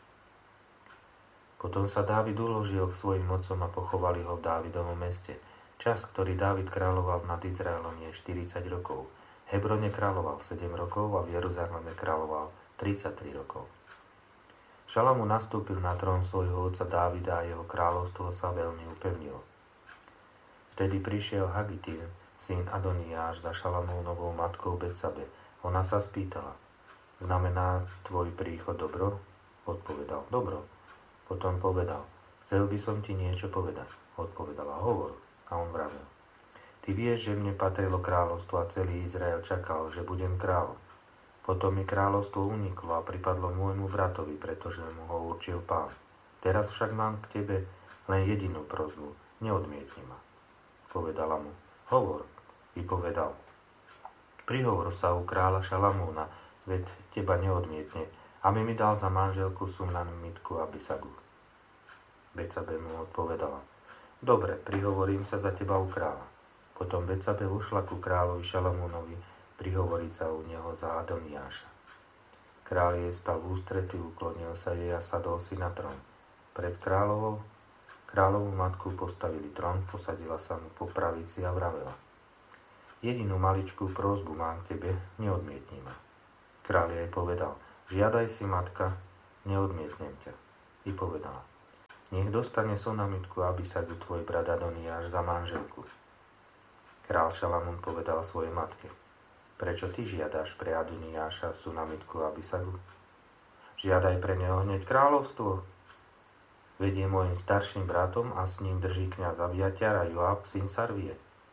Potom sa Dávid uložil k svojim otcom a pochovali ho v Dávidovom meste. Čas, ktorý Dávid kráľoval nad Izraelom, je štyridsať rokov. V Hebrone kráľoval sedem rokov a v Jeruzaleme kráľoval tridsaťtri rokov. Šalamún nastúpil na trón svojho otca Dávida a jeho kráľovstvo sa veľmi upevnilo. Vtedy prišiel Hagitín, syn Adoniáš, za Šalamúnovou matkou Betsabe. Ona sa spýtala: Znamená tvoj príchod dobro? Odpovedal: Dobro. Potom povedal: Chcel by som ti niečo povedať. Odpovedala: Hovor. A on vravel: Ty vieš, že mne patrilo kráľovstvo a celý Izrael čakal, že budem kráľom. Potom mi kráľovstvo uniklo a pripadlo môjmu bratovi, pretože mu ho určil Pán. Teraz však mám k tebe len jedinú prosbu. Neodmietni ma. Povedala mu: Hovor. Vypovedal: Prihovor sa u kráľa Šalamúna, veď teba neodmietne, aby mi dal za manželku Sunamittku Abisagu. Betsabe mu odpovedala: Dobre, prihovorím sa za teba u kráľa. Potom Betsabe ušla ku kráľovi Šalamúnovi prihovoriť sa u neho za Adoniáša. Kráľ jej stal v ústrety, uklonil sa jej a sadol si na trón. Pred kráľovou Kráľovú matku postavili trón, posadila sa mu po pravici a vravela: Jedinú maličkú prosbu mám k tebe, neodmietni ma. Kráľ jej povedal: Žiadaj si, matka, neodmietnem ťa. I povedala: Nech dostane Sunamitku Abisagu tvoj brat Adoniáš za manželku. Král Šalamún povedal svojej matke: Prečo ty žiadaš pre Adoniáša Sunamitku Abisagu? Žiadaj pre neho hneď kráľovstvo. Veď je môjim starším bratom a s ním drží kňaz Abiatar a Joab, syn Sarvie.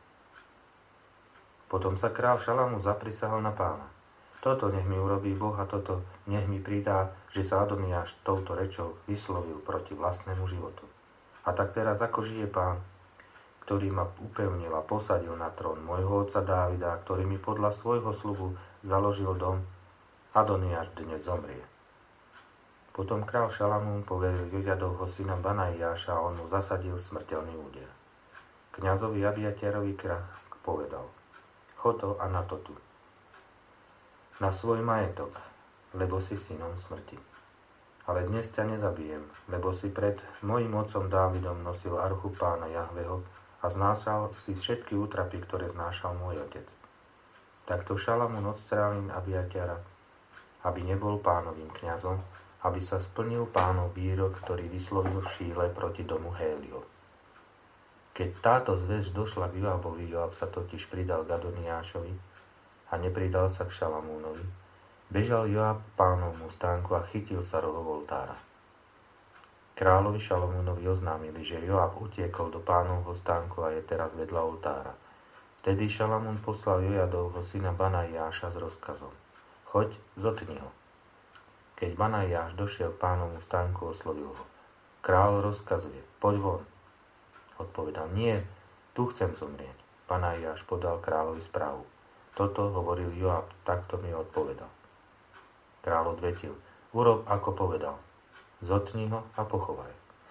Potom sa král Šalamún zaprisahal na Pána: Toto nech mi urobí Boh a toto nech mi pridá, že sa Adoniáš touto rečou vyslovil proti vlastnému životu. A tak teraz ako žije Pán, ktorý ma upevnil a posadil na trón môjho otca Dávida, ktorý mi podľa svojho sľubu založil dom, Adoniáš dnes zomrie. Potom král Šalamún poveril Jojadovho syna Banaiáša a on mu zasadil smrteľný úder. Kňazovi Abiatarovi král povedal: Chod to a na to tu, na svoj majetok, lebo si synom smrti. Ale dnes ťa nezabijem, lebo si pred mojim otcom Dávidom nosil archu Pána Jahveho a znášal si všetky útrapy, ktoré znášal môj otec. Takto Šalamún odstrálil Abiatara, aby nebol Pánovým kňazom, aby sa splnil Pánov výrok, ktorý vyslovil v Šíle proti domu Héliov. Keď táto zvesť došla k Joabovi, Joab sa totiž pridal k Adoniášovi a nepridal sa k Šalamúnovi, bežal Joab Pánovmu stánku a chytil sa rohov oltára. Kráľovi Šalamúnovi oznámili, že Joab utiekol do Pánovho stánku a je teraz vedľa oltára. Vtedy Šalamún poslal Jojadovho syna Banaiáša s rozkazom: Choď, zotni ho. Keď Banaiáš došiel k Pánovmu stánku, oslovil ho: Kráľ rozkazuje, poď von. Odpovedal: Nie, tu chcem zomrieť. Banaiáš podal kráľovi správu: Toto hovoril Joab, takto mi odpovedal. Kráľ odvetil: Urob, ako povedal. Zotni ho a pochovaj.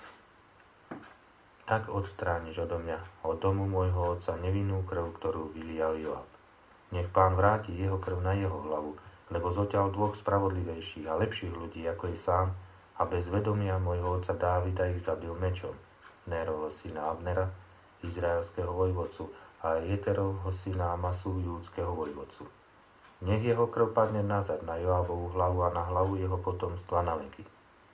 Tak odstrániš odo mňa, od domu môjho otca, nevinnú krv, ktorú vylial Joab. Nech Pán vráti jeho krv na jeho hlavu, lebo zoťal dvoch spravodlivejších a lepších ľudí, ako je sám, a bez vedomia môjho otca Dávida ich zabil mečom, Nérovho syna Abnera, izraelského vojvodcu, a Jeterovho syna Amasu, júdskeho vojvodcu. Nech jeho krv padne nazad na Joabovú hlavu a na hlavu jeho potomstva na veky.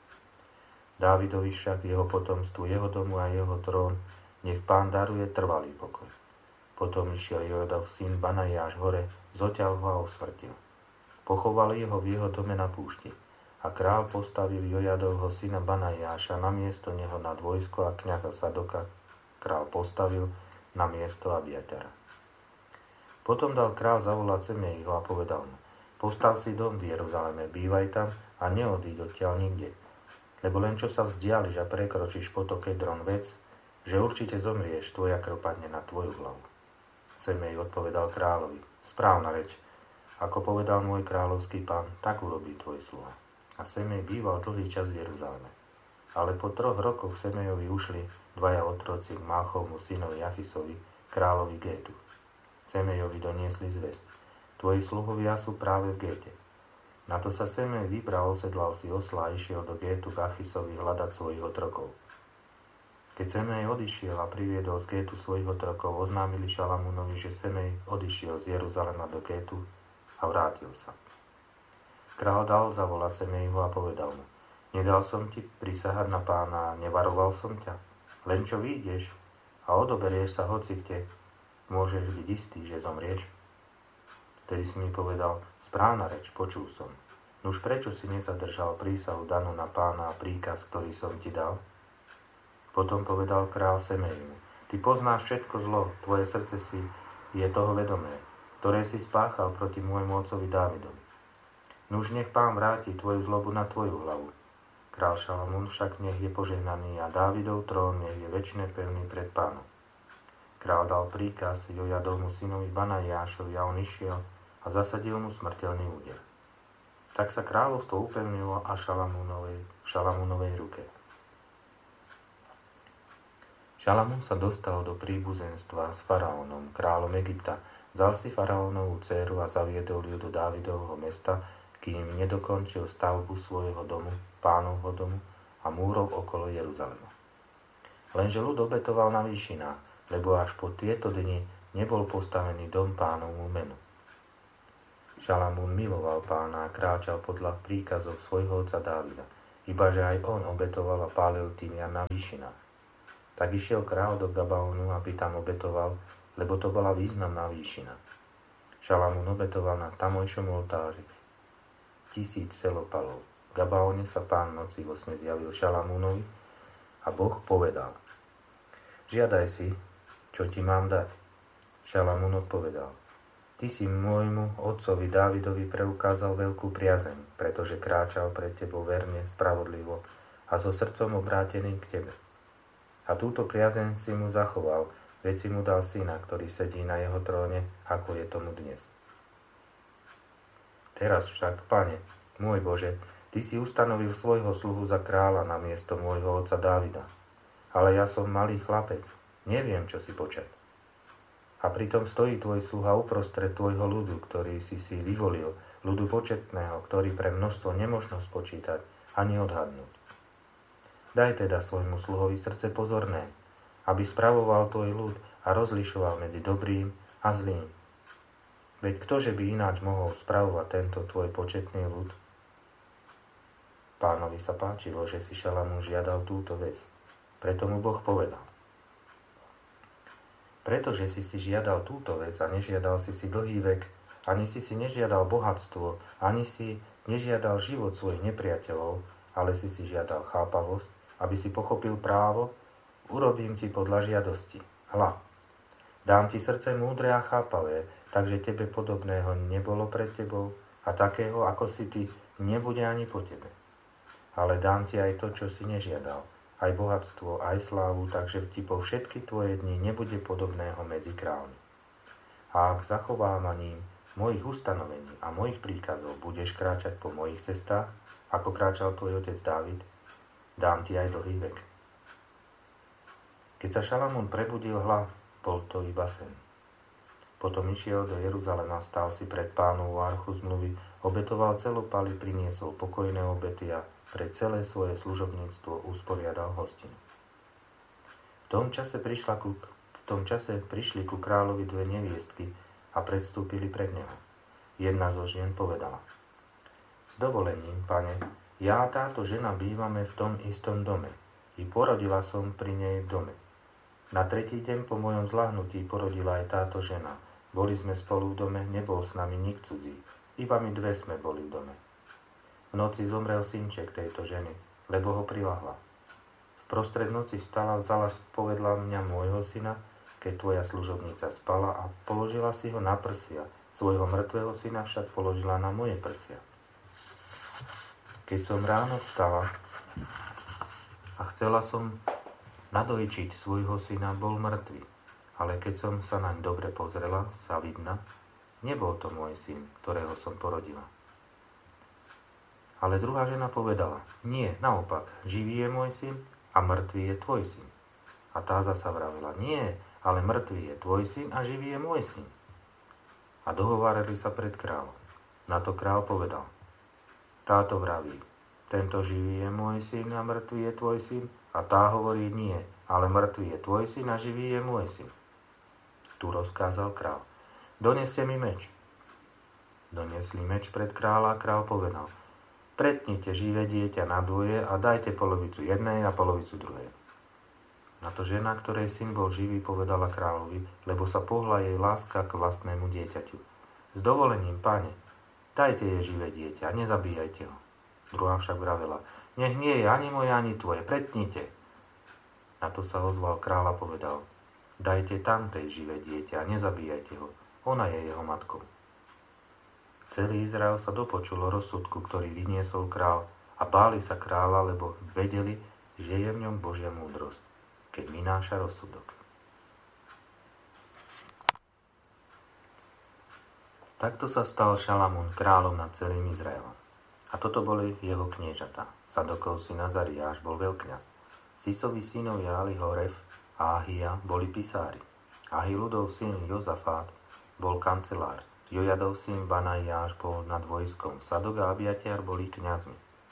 Dávidovi však, jeho potomstvu, jeho domu a jeho trón, nech Pán daruje trvalý pokoj. Potom išiel Jojadov syn Banaiáš hore, zoťal ho a usmrtil. Pochovali ho v jeho dome na púšti. A král postavil Jojadovho syna Banaiáša na miesto neho nad vojsko a kňaza Sadoka král postavil na miesto Abiatara. Potom dal král zavolať Semeiho a povedal mu: Postav si dom v Jeruzaleme, bývaj tam a neodíď odtiaľ nikde. Lebo len čo sa vzdiališ a prekročíš potok Kedron, vec, že určite zomrieš, tvoja krv padne na tvoju hlavu. Semej odpovedal kráľovi: Správna reč, ako povedal môj kráľovský pán, tak urobí tvoj sluha. A Semej býval dlhý čas v Jeruzaleme. Ale po troch rokoch Semejovi ušli dvaja otroci k Máchovmu synovi Achisovi, kráľovi Gétu. Semejovi doniesli zvesť: Tvoji sluhovia sú práve v Géte. Na to sa Semej vybral, osedlal si osla a išiel do Gétu k Achisovi hľadať svojich otrokov. Keď Semej odišiel a priviedol z Gétu svojich otrokov, oznámili Šalamúnovi, že Semej odišiel z Jeruzalema do Gétu a vrátil sa. Král dal zavolať Semejho a povedal mu: Nedal som ti prisahať na Pána a nevaroval som ťa. Len čo vyjdeš a odoberieš sa hoci kde, môžeš byť istý, že zomrieš. Vtedy si mi povedal: Správna reč, počul som. Nuž prečo si nezadržal prísahu danú na Pána a príkaz, ktorý som ti dal? Potom povedal král Semejmu: Ty poznáš všetko zlo, tvoje srdce si je toho vedomé, ktoré si spáchal proti môjmu otcovi Dávidovi. Nuž nech Pán vráti tvoju zlobu na tvoju hlavu. Král Šalamún však nech je požehnaný a Dávidov trón nech je večne pevný pred Pánom. Král dal príkaz Jojadovmu synovi Banaiášovi a on išiel a zasadil mu smrteľný úder. Tak sa kráľovstvo upevnilo a Šalamúnovej, Šalamúnovej ruke. Šalamún sa dostal do príbuzenstva s faraónom, kráľom Egypta, vzal si faraónovú dcéru a zaviedol ju do Dávidovho mesta, kým nedokončil stavbu svojho domu, Pánovho domu a múrov okolo Jeruzalema. Lenže ľud obetoval na výšinách, lebo až po tieto dni nebol postavený dom Pánovmu menu. Šalamún miloval Pána a kráčal podľa príkazov svojho otca Dávida, ibaže aj on obetoval a pálil tymian na výšinách. Tak išiel kráľ do Gabaonu, aby tam obetoval, lebo to bola významná výšina. Šalamún obetoval na tamojšom oltári tisíc celopalov. V Gabaone sa Pán noci vo sne zjavil Šalamúnovi a Boh povedal: Žiadaj si, čo ti mám dať. Šalamún odpovedal: Ty si môjmu otcovi Dávidovi preukázal veľkú priazeň, pretože kráčal pred tebou verne, spravodlivo a so srdcom obráteným k tebe. A túto priazeň si mu zachoval, veď si mu dal syna, ktorý sedí na jeho tróne, ako je tomu dnes. Teraz však, Pane, môj Bože, Ty si ustanovil svojho sluhu za kráľa na miesto môjho otca Dávida. Ale ja som malý chlapec, neviem, čo si počať. A pritom stojí tvoj sluha uprostred tvojho ľudu, ktorý si si vyvolil, ľudu početného, ktorý pre množstvo nemožno spočítať ani odhadnúť. Daj teda svojmu sluhovi srdce pozorné, aby spravoval tvoj ľud a rozlišoval medzi dobrým a zlým. Veď ktože by ináč mohol spravovať tento tvoj početný ľud? Pánovi sa páčilo, že si Šalamún žiadal túto vec. Preto mu Boh povedal: Pretože si si žiadal túto vec a nežiadal si si dlhý vek, ani si si nežiadal bohatstvo, ani si nežiadal život svojich nepriateľov, ale si si žiadal chápavosť, aby si pochopil právo, urobím ti podľa žiadosti. Hľa, dám ti srdce múdre a chápavé, takže tebe podobného nebolo pred tebou a takého, ako si ty, nebude ani po tebe. Ale dám ti aj to, čo si nežiadal, aj bohatstvo, aj slávu, takže ti po všetky tvoje dni nebude podobného medzi kráľmi. A ak zachovávaním mojich ustanovení a mojich príkazov budeš kráčať po mojich cestách, ako kráčal tvoj otec Dávid, dám ti aj dlhý vek. Keď sa Šalamún prebudil, hľa, bol to iba sen. Potom išiel do Jeruzalema, stál si pred Pánovu archu zmluvy, obetoval celopaly, priniesol pokojné obety a pre celé svoje služobníctvo usporiadal hostinu. V tom čase, prišla ku, v tom čase prišli ku kráľovi dve neviestky a predstúpili pred neho. Jedna zo žien povedala: S dovolením, pane, ja a táto žena bývame v tom istom dome. I porodila som pri nej v dome. Na tretí deň po mojom zľahnutí porodila aj táto žena. Boli sme spolu v dome, nebol s nami nik cudzí. Iba my dve sme boli v dome. V noci zomrel synček tejto ženy, lebo ho prilahla. V prostred noci stala, vzala spovedla mňa môjho syna, keď tvoja služobnica spala, a položila si ho na prsia. Svojho mŕtvého syna však položila na moje prsia. Keď som ráno vstala a chcela som nadojčiť svojho syna, bol mŕtvy. Ale keď som sa naň dobre pozrela, sa vidna, nebol to môj syn, ktorého som porodila. Ale druhá žena povedala: Nie, naopak, živý je môj syn a mŕtvý je tvoj syn. A tá zasa vravela: Nie, ale mŕtvý je tvoj syn a živý je môj syn. A dohovárali sa pred kráľom. Na to kráľ povedal: Táto vraví: Tento živý je môj syn a mŕtvý je tvoj syn. A tá hovorí: Nie, ale mŕtvý je tvoj syn a živý je môj syn. Tu rozkázal kráľ: Doneste mi meč. Doniesli meč pred kráľa a kráľ povedal: Pretnite živé dieťa na dvoje a dajte polovicu jednej a polovicu druhej. Na to žena, ktorej syn bol živý, povedala kráľovi, lebo sa pohla jej láska k vlastnému dieťaťu: S dovolením, pane, dajte jej živé dieťa a nezabíjajte ho. Druhá však vravela: Nech nie je ani moje, ani tvoje, pretnite. Na to sa ozval kráľ a povedal: Dajte tamtej živé dieťa a nezabíjajte ho, ona je jeho matkou. Celý Izrael sa dopočul o rozsudku, ktorý vyniesol kráľ, a báli sa kráľa, lebo vedeli, že je v ňom Božia múdrosť, keď vynáša rozsudok. Takto sa stal Šalamún kráľom nad celým Izraelom. A toto boli jeho kniežatá. Zadokov syn Azariáš bol veľkňaz. Sisovi synovia Ahihoref a Ahia boli pisári. Ahiludov syn Jozafát bol kancelár. Jojadov syn Banaiáš bol nad vojskom. Sadok a Abiatiar boli kňazmi.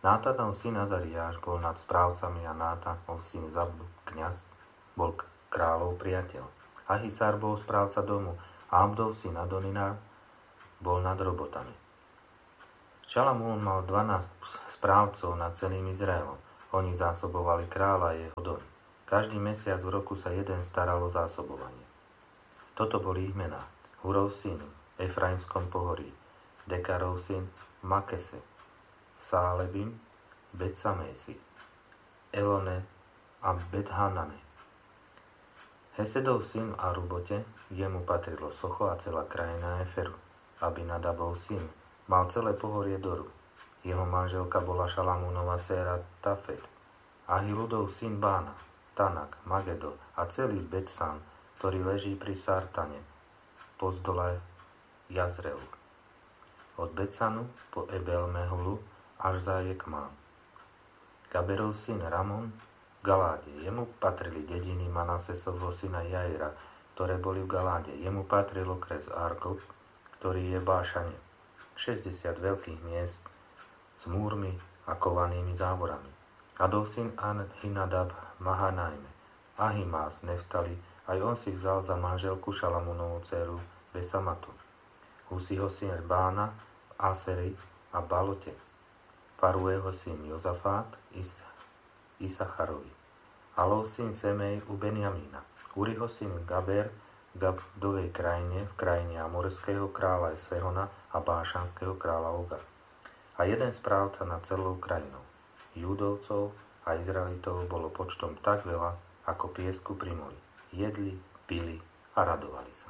Nátanov syn Azariáš bol nad správcami a Nátanov syn Zabdu, kňaz, bol kráľov priateľ. Ahisár bol správca domu a Abdov syn Adonina bol nad robotami. Šalamún mal dvanásť správcov nad celým Izraelom. Oni zásobovali kráľa a jeho dom. Každý mesiac v roku sa jeden staral o zásobovanie. Toto boli ich mená. Hurov syn v Efraimskom pohorí, Dekarov syn v Makese, Sálebim, Bet-Samesi, Elone a Bet-Hanane. Hesedov syn v Arubote, jemu patrilo Socho a celá krajina Eferu. Abinadabov syn mal celé pohorie Doru. Jeho manželka bola Šalamúnova dcéra Tafet. Ahiludov syn Bána, Tanak, Magedo a celý Bet-San, ktorý leží pri Sartane, pozdole Jazreu. Od Bet-Sanu po Ebel-Mehulu až za Jekmán. Gaberov syn Ramon v Galáde. Jemu patrili dediny Manasesovho syna Jaira, ktoré boli v Galáde. Jemu patril okres Argob, ktorý je v Bášane. šesťdesiat veľkých miest s múrmi a kovanými závorami. Adov syn Hinadab Mahanajme. Ahimás Neftali, aj on si vzal za manželku Šalamúnovú dceru Besamatu. Husiho syn Bána v Aseri a Balote. Faruého syn Jozafát Is- Isacharovi. Alov syn Semej u Benjamína. Uriho syn Gaber v Gabdovej krajine, v krajine amorského kráľa Sehona a bášanského kráľa Oga. A jeden správca nad celou krajinou. Júdovcov a Izraelitov bolo počtom tak veľa, ako piesku pri mori. Jedli, pili a radovali sa.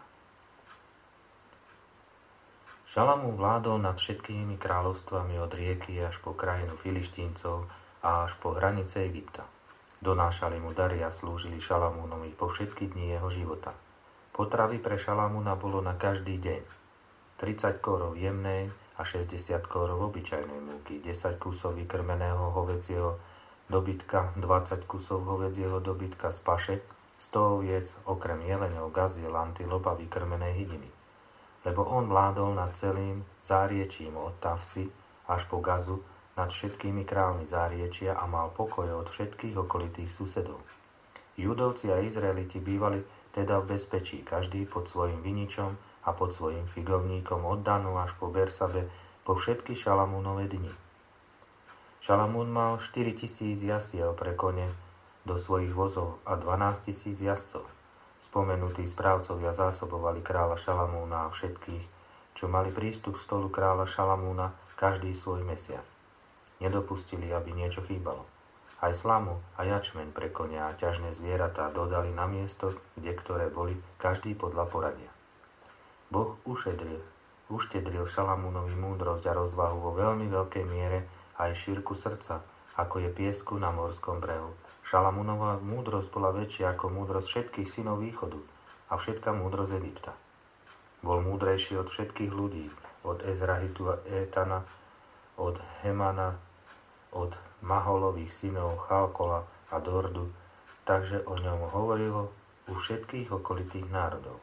Šalamún vládol nad všetkými kráľovstvami od rieky až po krajinu Filištíncov a až po hranice Egypta. Donášali mu dary a slúžili Šalamúnovi po všetky dni jeho života. Potravy pre Šalamúna bolo na každý deň. tridsať kórov jemnej a šesťdesiat kórov obyčajnej múky, desať kusov vykrmeného hovedzieho dobytka, dvadsať kusov hovedzieho dobytka z paše, sto oviec, okrem jeleňov, gaziel, antilop a vykrmenej hydiny. Lebo on vládol nad celým záriečím od Tafsi až po Gazu, nad všetkými kráľmi záriečia a mal pokoj od všetkých okolitých susedov. Judovci a Izraeliti bývali teda v bezpečí, každý pod svojim viničom a pod svojim figovníkom od Danu až po Bersabe, po všetky Šalamúnove dni. Šalamún mal štyritisíc jasiel pre kone do svojich vozov a dvanásť tisíc jazdcov. Spomenutí správcovia zásobovali kráľa Šalamúna a všetkých, čo mali prístup k stolu kráľa Šalamúna každý svoj mesiac. Nedopustili, aby niečo chýbalo. Aj slamu a jačmeň pre konia a ťažné zvieratá dodali na miesto, kde ktoré boli, každý podľa poradia. Boh ušedril, uštedril Šalamúnovi múdrosť a rozvahu vo veľmi veľkej miere aj šírku srdca, ako je piesku na morskom brehu. Šalamúnova múdrosť bola väčšia ako múdrosť všetkých synov východu a všetká múdrosť Egypta. Bol múdrejší od všetkých ľudí, od Ezrahitu a Étana, od Hemana, od Maholových synov Chalkola a Dordu, takže o ňom hovorilo u všetkých okolitých národov.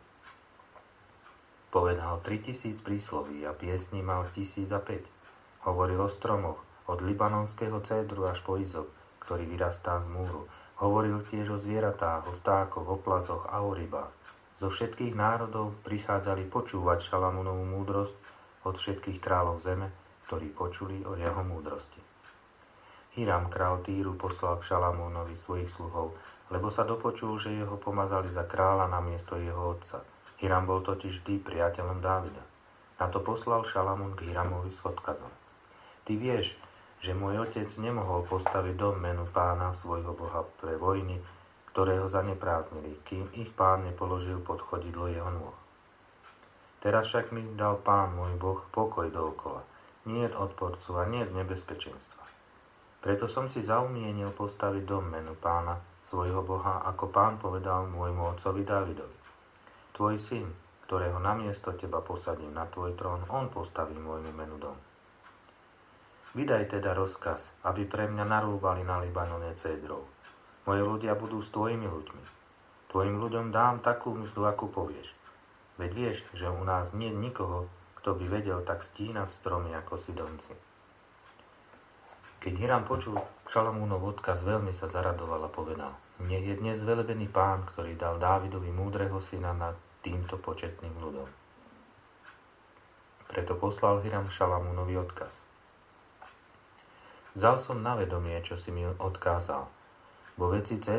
Povedal tritisíc prísloví a piesní mal tisíc a päť. Hovoril o stromoch, od libanonského cédru až po izop, ktorý vyrastá z múru. Hovoril tiež o zvieratách, o vtákoch, o plazoch a o rybách. Zo všetkých národov prichádzali počúvať Šalamúnovú múdrosť od všetkých kráľov zeme, ktorí počuli o jeho múdrosti. Hiram, král Týru, poslal k Šalamúnovi svojich sluhov, lebo sa dopočul, že jeho pomazali za kráľa namiesto jeho otca. Hiram bol totiž vždy priateľom Dávida. Na to poslal Šalamún k Hiramovi s odkazom. Ty vieš, že môj otec nemohol postaviť dom menu pána svojho boha pre vojny, ktoré ho zaneprázdnili, kým ich pán nepoložil pod chodidlo jeho nôh. Teraz však mi dal pán môj boh pokoj dookola, niet odporcu a niet nebezpečenstva. Preto som si zaumienil postaviť dom menu pána svojho boha, ako pán povedal môjmu otcovi Dávidovi. Tvoj syn, ktorého namiesto teba posadím na tvoj trón, on postaví môjmu menu dom. Vydaj teda rozkaz, aby pre mňa narúbali na Libanone cédrov. Moji ľudia budú s tvojimi ľuďmi. Tvojim ľuďom dám takú mzdu, akú povieš. Veď vieš, že u nás nie je nikoho, kto by vedel tak stínať stromy ako Sidonci. Keď Hiram počul Šalamúnov odkaz, veľmi sa zaradoval a povedal: Nech je dnes velebený Pán, ktorý dal Dávidovi múdreho syna nad týmto početným ľudom. Preto poslal Hiram Šalamúnovi odkaz. Vzal som na vedomie, čo si mi odkázal. Vo veci